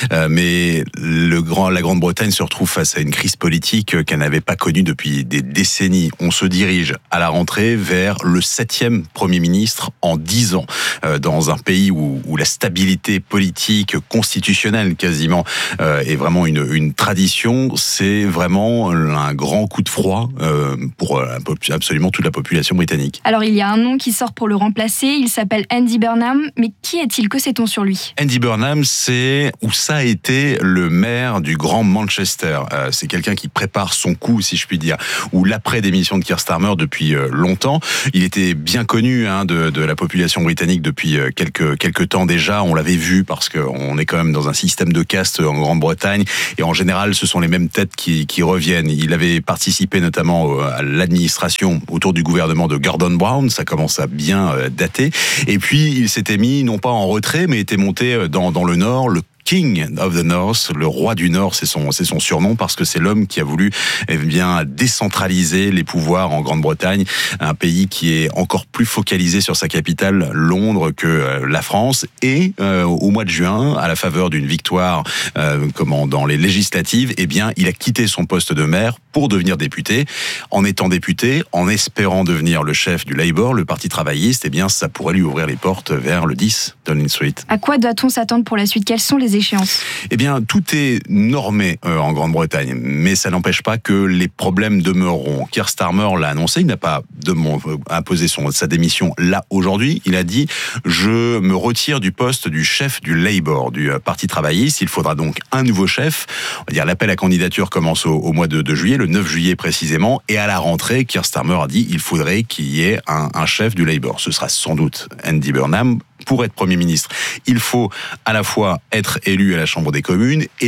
Mais le grand, la Grande-Bretagne se retrouve face à une crise politique qu'elle n'avait pas connue depuis des décennies. On se dirige à la rentrée vers le septième Premier ministre en dix ans, dans un pays où, où la stabilité politique, constitutionnelle quasiment, est vraiment une, une tradition. C'est vraiment un grand coup de froid pour absolument toute la population britannique. Alors il y a un nom qui sort pour le remplacer, il s'appelle Andy Burnham, mais qui est-il ? Que sait-on sur lui ? Andy Burnham, c'est ou ça a été le maire du Grand Manchester. Euh, c'est quelqu'un qui prépare son coup, si je puis dire, ou l'après-démission de Keir Starmer depuis euh, longtemps. Il était bien connu hein, de, de la population britannique depuis euh, quelques quelques temps déjà. On l'avait vu parce qu'on est quand même dans un système de caste en Grande-Bretagne et en général, ce sont les mêmes têtes qui, qui reviennent. Il avait participé notamment à l'administration autour du gouvernement de Gordon Brown, ça commence à bien dater. Et puis, il s'était mis, non pas en retrait, mais était monté dans, dans le Nord, le King of the North, le roi du Nord, c'est son, c'est son surnom parce que c'est l'homme qui a voulu eh bien décentraliser les pouvoirs en Grande-Bretagne, un pays qui est encore plus focalisé sur sa capitale, Londres, que la France. Et euh, au mois de juin, à la faveur d'une victoire euh, comment, dans les législatives, eh bien, il a quitté son poste de maire pour devenir député. En étant député, en espérant devenir le chef du Labour, le parti travailliste, eh bien, ça pourrait lui ouvrir les portes vers le dix Downing Street. À quoi doit-on s'attendre pour la suite ? Quelles sont les échéances ? Eh bien, tout est normé euh, en Grande-Bretagne, mais ça n'empêche pas que les problèmes demeureront. Keir Starmer l'a annoncé, il n'a pas de, euh, imposé son, sa démission là aujourd'hui. Il a dit « Je me retire du poste du chef du Labour, du euh, Parti travailliste. Il faudra donc un nouveau chef. » On va dire l'appel à candidature commence au, au mois de, de juillet, le neuf juillet précisément, et à la rentrée, Keir Starmer a dit « Il faudrait qu'il y ait un, un chef du Labour. » Ce sera sans doute Andy Burnham. Pour être Premier ministre, il faut à la fois être élu à la Chambre des communes et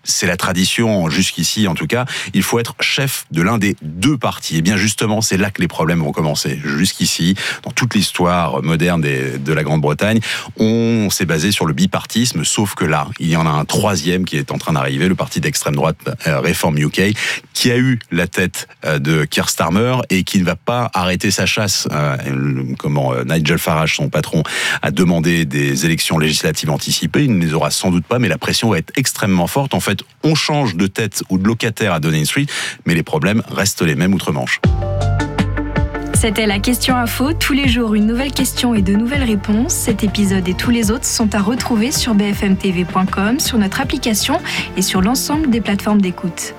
c'est la tradition jusqu'ici en tout cas, il faut être chef de l'un des deux partis. Et bien justement, c'est là que les problèmes vont commencer. Jusqu'ici, dans toute l'histoire moderne des, de la Grande-Bretagne, on s'est basé sur le bipartisme, sauf que là, il y en a un troisième qui est en train d'arriver, le parti d'extrême droite euh, Reform U K, qui a eu la tête euh, de Keir Starmer et qui ne va pas arrêter sa chasse. Euh, comment euh, Nigel Farage, son patron, a demandé des élections législatives anticipées. Il ne les aura sans doute pas, mais la pression va être extrêmement forte. En fait, on change de tête ou de locataire à Downing Street, mais les problèmes restent les mêmes outre-Manche. C'était la question info. Tous les jours, une nouvelle question et de nouvelles réponses. Cet épisode et tous les autres sont à retrouver sur b f m t v point com, sur notre application et sur l'ensemble des plateformes d'écoute.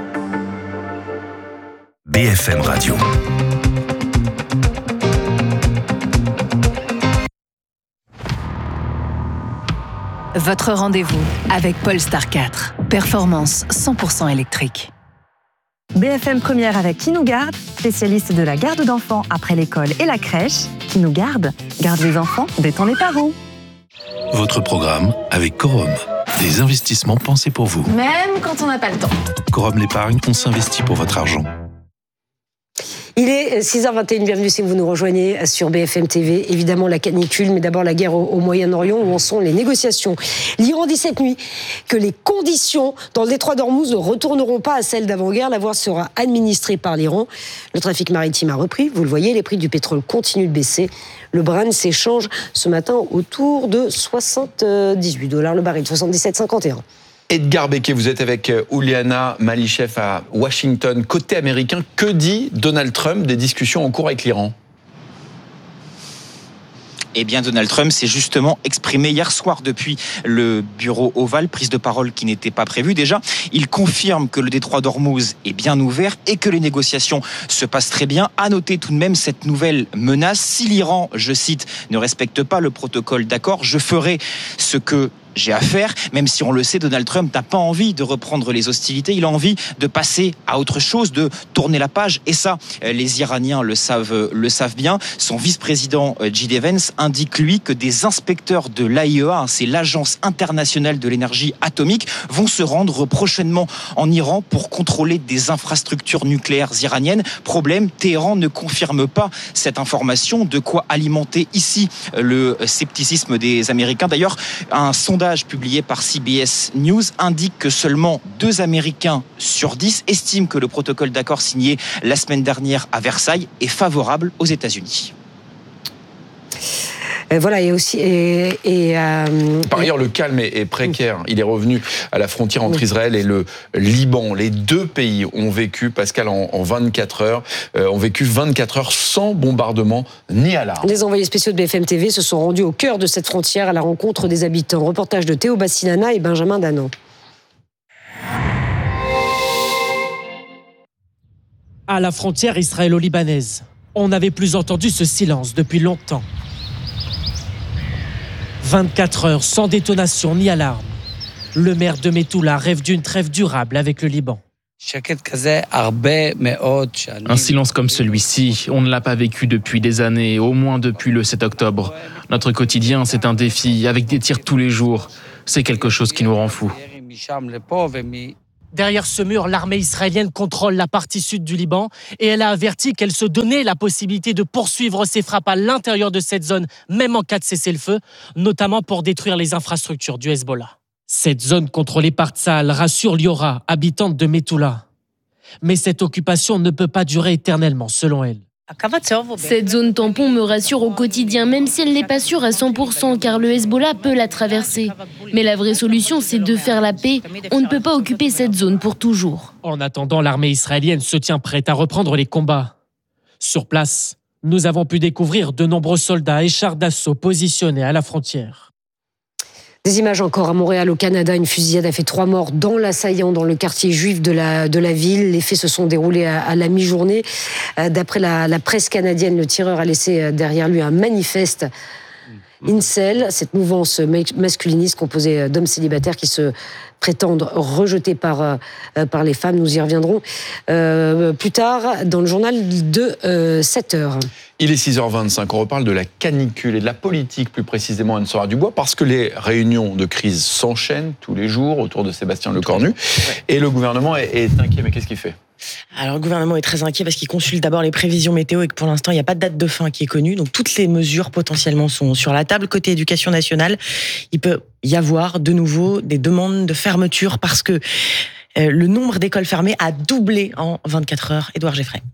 B F M Radio. Votre rendez-vous avec Polestar quatre. Performance cent pour cent électrique. B F M Première avec Qui nous garde, spécialiste de la garde d'enfants après l'école et la crèche. Qui nous garde, garde les enfants, détend les parents. Votre programme avec Corum. Des investissements pensés pour vous. Même quand on n'a pas le temps. Corum l'épargne, on s'investit pour votre argent. Il est six heures vingt et une, bienvenue si vous nous rejoignez sur B F M T V. Évidemment la canicule, mais d'abord la guerre au, au Moyen-Orient, où en sont les négociations. L'Iran dit cette nuit que les conditions dans le détroit d'Ormuz ne retourneront pas à celles d'avant-guerre. La voie sera administrée par l'Iran. Le trafic maritime a repris, vous le voyez, les prix du pétrole continuent de baisser. Le Brent s'échange ce matin autour de soixante-dix-huit dollars le baril, soixante-dix-sept virgule cinquante et un. Edgar Becquet, vous êtes avec Ouliana Malichev à Washington. Côté américain, que dit Donald Trump des discussions en cours avec l'Iran ? Eh bien, Donald Trump s'est justement exprimé hier soir depuis le bureau ovale, prise de parole qui n'était pas prévue. Déjà, il confirme que le détroit d'Ormuz est bien ouvert et que les négociations se passent très bien. À noter tout de même cette nouvelle menace. Si l'Iran, je cite, ne respecte pas le protocole d'accord, je ferai ce que j'ai à faire, même si on le sait, Donald Trump n'a pas envie de reprendre les hostilités, il a envie de passer à autre chose, de tourner la page, et ça, les Iraniens le savent, le savent bien. Son vice-président J D Vance indique, lui, que des inspecteurs de l'A I E A, c'est l'Agence internationale de l'énergie atomique, vont se rendre prochainement en Iran pour contrôler des infrastructures nucléaires iraniennes. Problème, Téhéran ne confirme pas cette information, de quoi alimenter ici le scepticisme des Américains. D'ailleurs, un sondage publié par C B S News indique que seulement deux Américains sur dix estiment que le protocole d'accord signé la semaine dernière à Versailles est favorable aux États-Unis. Voilà, et aussi. Et, et, euh, Par ailleurs, le calme est, est précaire. Il est revenu à la frontière entre Israël et le Liban. Les deux pays ont vécu, Pascal, en, en vingt-quatre heures, euh, ont vécu vingt-quatre heures sans bombardement ni alarme. Les envoyés spéciaux de B F M T V se sont rendus au cœur de cette frontière à la rencontre des habitants. Reportage de Théo Bassinana et Benjamin Danan. À la frontière israélo-libanaise, on n'avait plus entendu ce silence depuis longtemps. vingt-quatre heures sans détonation ni alarme. Le maire de Metula rêve d'une trêve durable avec le Liban. Un silence comme celui-ci, on ne l'a pas vécu depuis des années, au moins depuis le sept octobre. Notre quotidien, c'est un défi, avec des tirs tous les jours. C'est quelque chose qui nous rend fous. Derrière ce mur, l'armée israélienne contrôle la partie sud du Liban et elle a averti qu'elle se donnait la possibilité de poursuivre ses frappes à l'intérieur de cette zone, même en cas de cessez-le-feu, notamment pour détruire les infrastructures du Hezbollah. Cette zone contrôlée par Tsahal rassure Liora, habitante de Metula. Mais cette occupation ne peut pas durer éternellement, selon elle. Cette zone tampon me rassure au quotidien, même si elle n'est pas sûre à cent pour cent, car le Hezbollah peut la traverser. Mais la vraie solution, c'est de faire la paix. On ne peut pas occuper cette zone pour toujours. En attendant, l'armée israélienne se tient prête à reprendre les combats. Sur place, nous avons pu découvrir de nombreux soldats et chars d'assaut positionnés à la frontière. Des images encore à Montréal, au Canada. Une fusillade a fait trois morts dans l'assaillant, dans le quartier juif de la, de la ville. Les faits se sont déroulés à, à la mi-journée. D'après la, la presse canadienne, le tireur a laissé derrière lui un manifeste. Incel, cette mouvance masculiniste composée d'hommes célibataires qui se prétendent rejetés par, euh, par les femmes. Nous y reviendrons euh, plus tard dans le journal de euh, sept heures. Il est six heures vingt-cinq, on reparle de la canicule et de la politique plus précisément Anne-Sora Dubois parce que les réunions de crise s'enchaînent tous les jours autour de Sébastien Lecornu ouais. et le gouvernement est, est inquiet. Mais qu'est-ce qu'il fait ? Alors le gouvernement est très inquiet parce qu'il consulte d'abord les prévisions météo et que pour l'instant il n'y a pas de date de fin qui est connue. Donc toutes les mesures potentiellement sont sur la table. Côté éducation nationale, il peut y avoir de nouveau des demandes de fermeture parce que euh, le nombre d'écoles fermées a doublé en vingt-quatre heures. Édouard Geffray.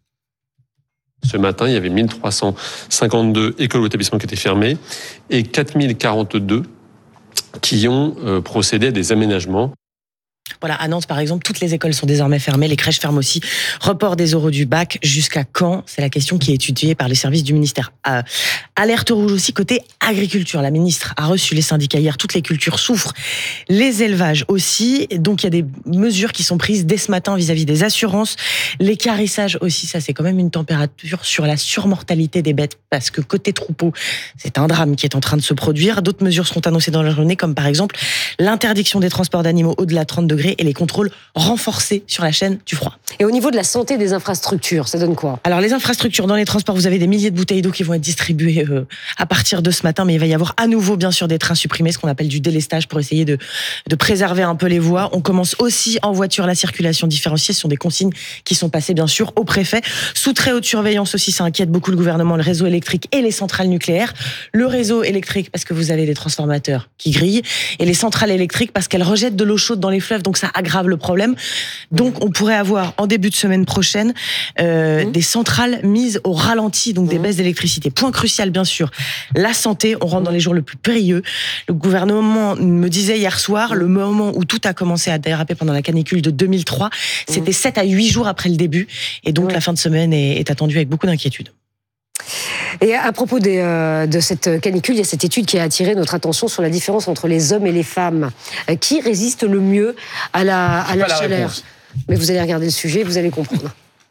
Ce matin, il y avait mille trois cent cinquante-deux écoles ou établissements qui étaient fermés et quatre mille quarante-deux qui ont euh, procédé à des aménagements. Voilà, à Nantes, par exemple, toutes les écoles sont désormais fermées, les crèches ferment aussi. Report des oraux du bac, jusqu'à quand ? C'est la question qui est étudiée par les services du ministère. Euh, alerte rouge aussi côté agriculture. La ministre a reçu les syndicats hier, toutes les cultures souffrent, les élevages aussi. Donc il y a des mesures qui sont prises dès ce matin vis-à-vis des assurances. L'équarrissage aussi, ça c'est quand même une température sur la surmortalité des bêtes, parce que côté troupeau, c'est un drame qui est en train de se produire. D'autres mesures seront annoncées dans la journée, comme par exemple l'interdiction des transports d'animaux au-delà de trente degrés et les contrôles renforcés sur la chaîne du froid. Et au niveau de la santé des infrastructures, ça donne quoi ? Alors les infrastructures, dans les transports, vous avez des milliers de bouteilles d'eau qui vont être distribuées euh, à partir de ce matin, mais il va y avoir à nouveau bien sûr des trains supprimés, ce qu'on appelle du délestage pour essayer de, de préserver un peu les voies. On commence aussi en voiture la circulation différenciée, ce sont des consignes qui sont passées bien sûr au préfet. Sous très haute surveillance aussi, ça inquiète beaucoup le gouvernement, le réseau électrique et les centrales nucléaires. Le réseau électrique parce que vous avez des transformateurs qui grillent et les centrales électriques parce qu'elles rejettent de l'eau chaude dans les fleuves, donc ça aggrave le problème. Donc on pourrait avoir en début de semaine prochaine euh, mmh. des centrales mises au ralenti, donc mmh. des baisses d'électricité. Point crucial bien sûr, la santé, on rentre dans les jours les plus périlleux. Le gouvernement me disait hier soir, mmh. le moment où tout a commencé à déraper pendant la canicule de deux mille trois, mmh. c'était sept à huit jours après le début, et donc mmh. la fin de semaine est, est attendue avec beaucoup d'inquiétude. Et à propos des, euh, de cette canicule, il y a cette étude qui a attiré notre attention sur la différence entre les hommes et les femmes. Euh, qui résiste le mieux à la, à la chaleur ? Mais vous allez regarder le sujet, vous allez comprendre.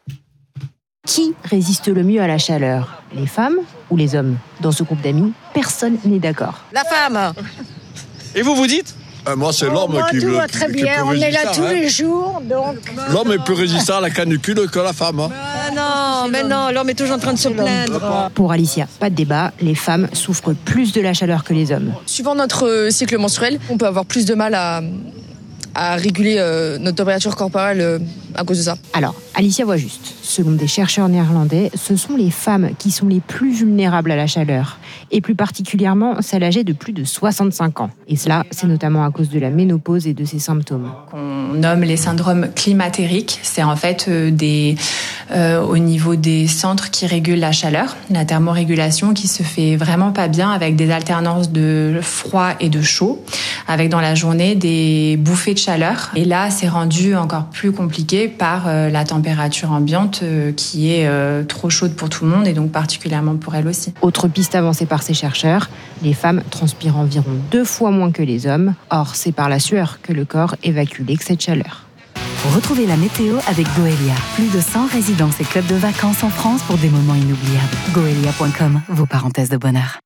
Qui résiste le mieux à la chaleur ? Les femmes ou les hommes ? Dans ce groupe d'amis, personne n'est d'accord. La femme ! Et vous, vous dites ? Euh, moi, c'est l'homme oh, qui, tout me, va qui, très qui bien. peut On est là tous hein. les jours, donc. L'homme est plus résistant à la canicule que la femme. Hein. Ah non, mais non, l'homme est toujours en train de se plaindre. Pour Alicia, pas de débat, les femmes souffrent plus de la chaleur que les hommes. Suivant notre cycle menstruel, on peut avoir plus de mal à, à réguler euh, notre température corporelle euh, à cause de ça. Alors, Alicia voit juste. Selon des chercheurs néerlandais, ce sont les femmes qui sont les plus vulnérables à la chaleur, et plus particulièrement celles âgées de plus de soixante-cinq ans. Et cela, c'est notamment à cause de la ménopause et de ses symptômes. On nomme les syndromes climatériques. C'est en fait euh, des, euh, au niveau des centres qui régulent la chaleur, la thermorégulation qui se fait vraiment pas bien avec des alternances de froid et de chaud, avec dans la journée des bouffées de chaleur. Et là, c'est rendu encore plus compliqué par euh, la température ambiante euh, qui est euh, trop chaude pour tout le monde et donc particulièrement pour elle aussi. Autre piste avancée par ces chercheurs, les femmes transpirent environ deux fois moins que les hommes. Or, c'est par la sueur que le corps évacue l'excès de chaleur. Retrouvez la météo avec Goelia. Plus de cent résidences et clubs de vacances en France pour des moments inoubliables. Goelia point com, vos parenthèses de bonheur.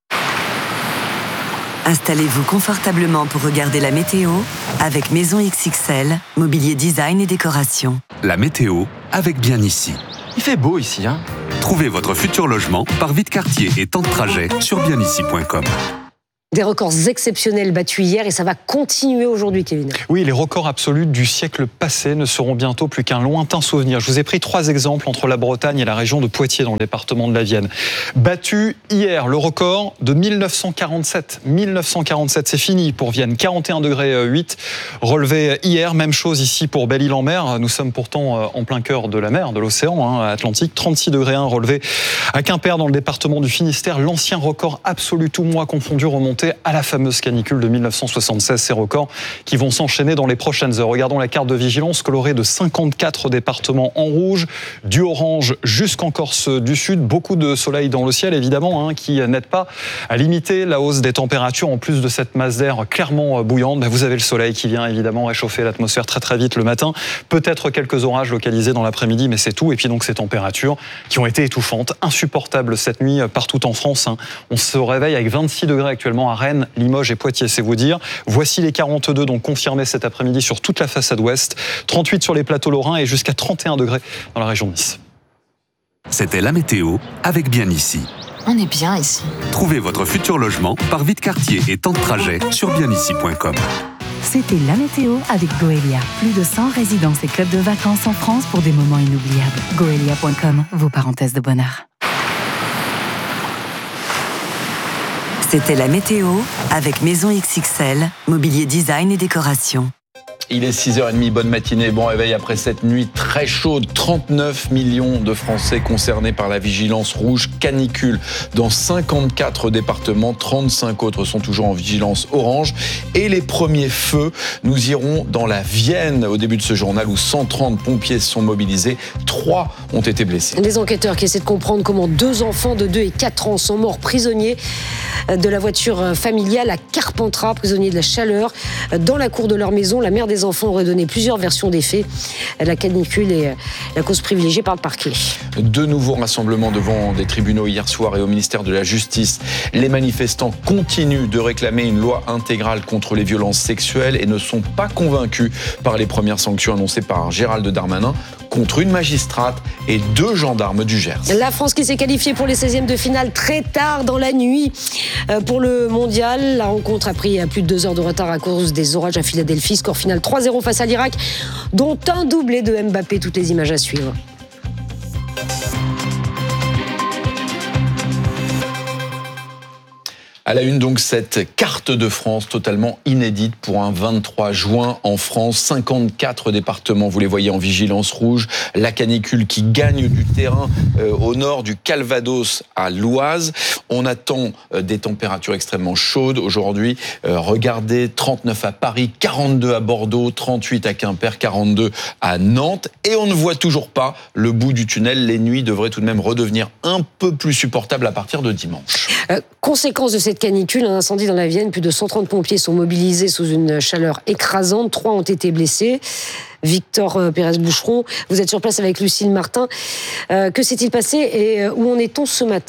Installez-vous confortablement pour regarder la météo avec Maison X X L, mobilier design et décoration. La météo avec Bien Ici. Il fait beau ici, hein ? Trouvez votre futur logement par vide quartier et temps de trajet sur bien ici point com. Des records exceptionnels battus hier et ça va continuer aujourd'hui, Kevin. Oui, les records absolus du siècle passé ne seront bientôt plus qu'un lointain souvenir. Je vous ai pris trois exemples entre la Bretagne et la région de Poitiers dans le département de la Vienne. Battu hier, le record de mille neuf cent quarante-sept. mille neuf cent quarante-sept, c'est fini pour Vienne. quarante et un degrés huit relevé hier. Même chose ici pour Belle-Île-en-Mer. Nous sommes pourtant en plein cœur de la mer, de l'océan hein, Atlantique. trente-six degrés un relevé à Quimper dans le département du Finistère. L'ancien record absolu, tout mois confondu, remonte confrontés à la fameuse canicule de mille neuf cent soixante-seize, ces records qui vont s'enchaîner dans les prochaines heures. Regardons la carte de vigilance colorée de cinquante-quatre départements en rouge, du orange jusqu'en Corse du Sud. Beaucoup de soleil dans le ciel, évidemment, hein, qui n'aide pas à limiter la hausse des températures. En plus de cette masse d'air clairement bouillante, ben vous avez le soleil qui vient évidemment réchauffer l'atmosphère très très vite le matin. Peut-être quelques orages localisés dans l'après-midi, mais c'est tout. Et puis donc ces températures qui ont été étouffantes, insupportables cette nuit partout en France. Hein. On se réveille avec vingt-six degrés actuellement à Rennes, Limoges et Poitiers, c'est vous dire. Voici les quarante-deux donc confirmés cet après-midi sur toute la façade ouest, trente-huit sur les plateaux lorrains et jusqu'à trente et un degrés dans la région de Nice. C'était la météo avec Bien Ici. On est bien ici. Trouvez votre futur logement par vide quartier et temps de trajet sur bien ici point com. C'était la météo avec Goelia. Plus de cent résidences et clubs de vacances en France pour des moments inoubliables. Goelia point com, vos parenthèses de bonheur. C'était la météo avec Maison X X L, mobilier design et décoration. Il est six heures trente, bonne matinée, bon réveil après cette nuit très chaude. trente-neuf millions de Français concernés par la vigilance rouge canicule dans cinquante-quatre départements, trente-cinq autres sont toujours en vigilance orange. Et les premiers feux, nous irons dans la Vienne au début de ce journal où cent trente pompiers sont mobilisés, trois ont été blessés. Les enquêteurs qui essaient de comprendre comment deux enfants de deux et quatre ans sont morts prisonniers de la voiture familiale à Carpentras, prisonniers de la chaleur. Dans la cour de leur maison, la mère des enfants aurait donné plusieurs versions des faits. La canicule est la cause privilégiée par le parquet. De nouveaux rassemblements devant des tribunaux hier soir et au ministère de la Justice. Les manifestants continuent de réclamer une loi intégrale contre les violences sexuelles et ne sont pas convaincus par les premières sanctions annoncées par Gérald Darmanin contre une magistrate et deux gendarmes du Gers. La France qui s'est qualifiée pour les seizièmes de finale très tard dans la nuit pour le mondial. La rencontre a pris plus de deux heures de retard à cause des orages à Philadelphie. Score final trois zéro face à l'Irak, dont un doublé de Mbappé. Toutes les images à suivre. À la une, donc, cette carte de France totalement inédite pour un vingt-trois juin en France. cinquante-quatre départements, vous les voyez en vigilance rouge. La canicule qui gagne du terrain euh, au nord du Calvados à l'Oise. On attend euh, des températures extrêmement chaudes aujourd'hui. Euh, regardez, trente-neuf à Paris, quarante-deux à Bordeaux, trente-huit à Quimper, quarante-deux à Nantes. Et on ne voit toujours pas le bout du tunnel. Les nuits devraient tout de même redevenir un peu plus supportables à partir de dimanche. Euh, conséquence de cette canicule, un incendie dans la Vienne, plus de cent trente pompiers sont mobilisés sous une chaleur écrasante, trois ont été blessés. Victor Pérez-Boucheron, vous êtes sur place avec Lucille Martin. Euh, que s'est-il passé et où en est-on ce matin ?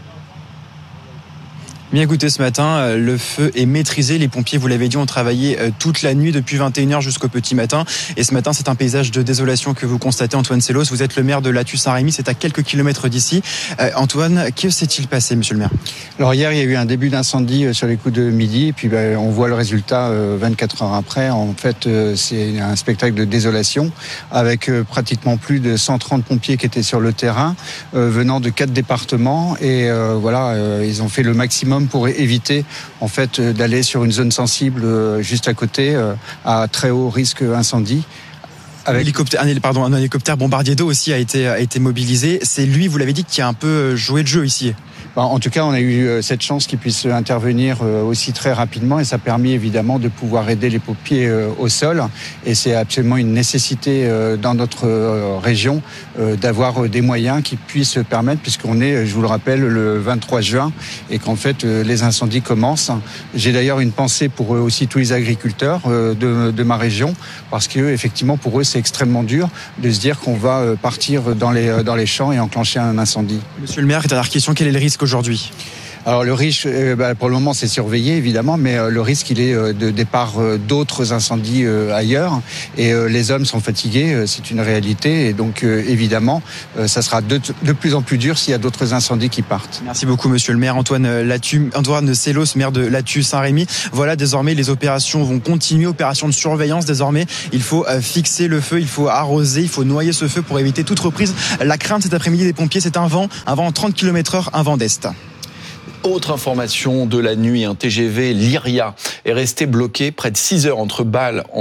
Bien écoutez, ce matin, le feu est maîtrisé. Les pompiers, vous l'avez dit, ont travaillé toute la nuit depuis vingt et une heures jusqu'au petit matin. Et ce matin, c'est un paysage de désolation que vous constatez, Antoine Sellos. Vous êtes le maire de Lathu-Saint-Rémy, c'est à quelques kilomètres d'ici. Euh, Antoine, que s'est-il passé, monsieur le maire ? Alors hier, il y a eu un début d'incendie sur les coups de midi. Et puis ben, on voit le résultat vingt-quatre heures après. En fait, c'est un spectacle de désolation avec pratiquement plus de cent trente pompiers qui étaient sur le terrain, euh, venant de quatre départements. Et euh, voilà, euh, ils ont fait le maximum pour éviter en fait d'aller sur une zone sensible juste à côté à très haut risque incendie. Avec... Un hélicoptère, un, pardon, un hélicoptère bombardier d'eau aussi a été, a été mobilisé. C'est lui, vous l'avez dit, qui a un peu joué le jeu ici. En tout cas, on a eu cette chance qu'il puisse intervenir aussi très rapidement et ça a permis évidemment de pouvoir aider les pompiers au sol. Et c'est absolument une nécessité dans notre région d'avoir des moyens qui puissent permettre, puisqu'on est, je vous le rappelle, le vingt-trois juin et qu'en fait les incendies commencent. J'ai d'ailleurs une pensée pour aussi tous les agriculteurs de, de ma région, parce que effectivement pour eux c'est extrêmement dur de se dire qu'on va partir dans les, dans les champs et enclencher un incendie. Monsieur le maire, dernière question, quel est le risque aujourd'hui ? Alors le risque, euh, bah, pour le moment, c'est surveillé évidemment, mais euh, le risque, il est euh, de départ euh, d'autres incendies euh, ailleurs. Et euh, les hommes sont fatigués, euh, c'est une réalité. Et donc euh, évidemment, euh, ça sera de, de plus en plus dur s'il y a d'autres incendies qui partent. Merci beaucoup, monsieur le maire. Antoine Lathu, Antoine Sellos, maire de Lathu-Saint-Rémy. Voilà, désormais, les opérations vont continuer, opération de surveillance. Désormais, il faut euh, fixer le feu, il faut arroser, il faut noyer ce feu pour éviter toute reprise. La crainte cet après-midi des pompiers, c'est un vent, un vent à trente kilomètres heure, un vent d'est. Autre information de la nuit, un T G V Lyria est resté bloqué près de six heures entre Bâle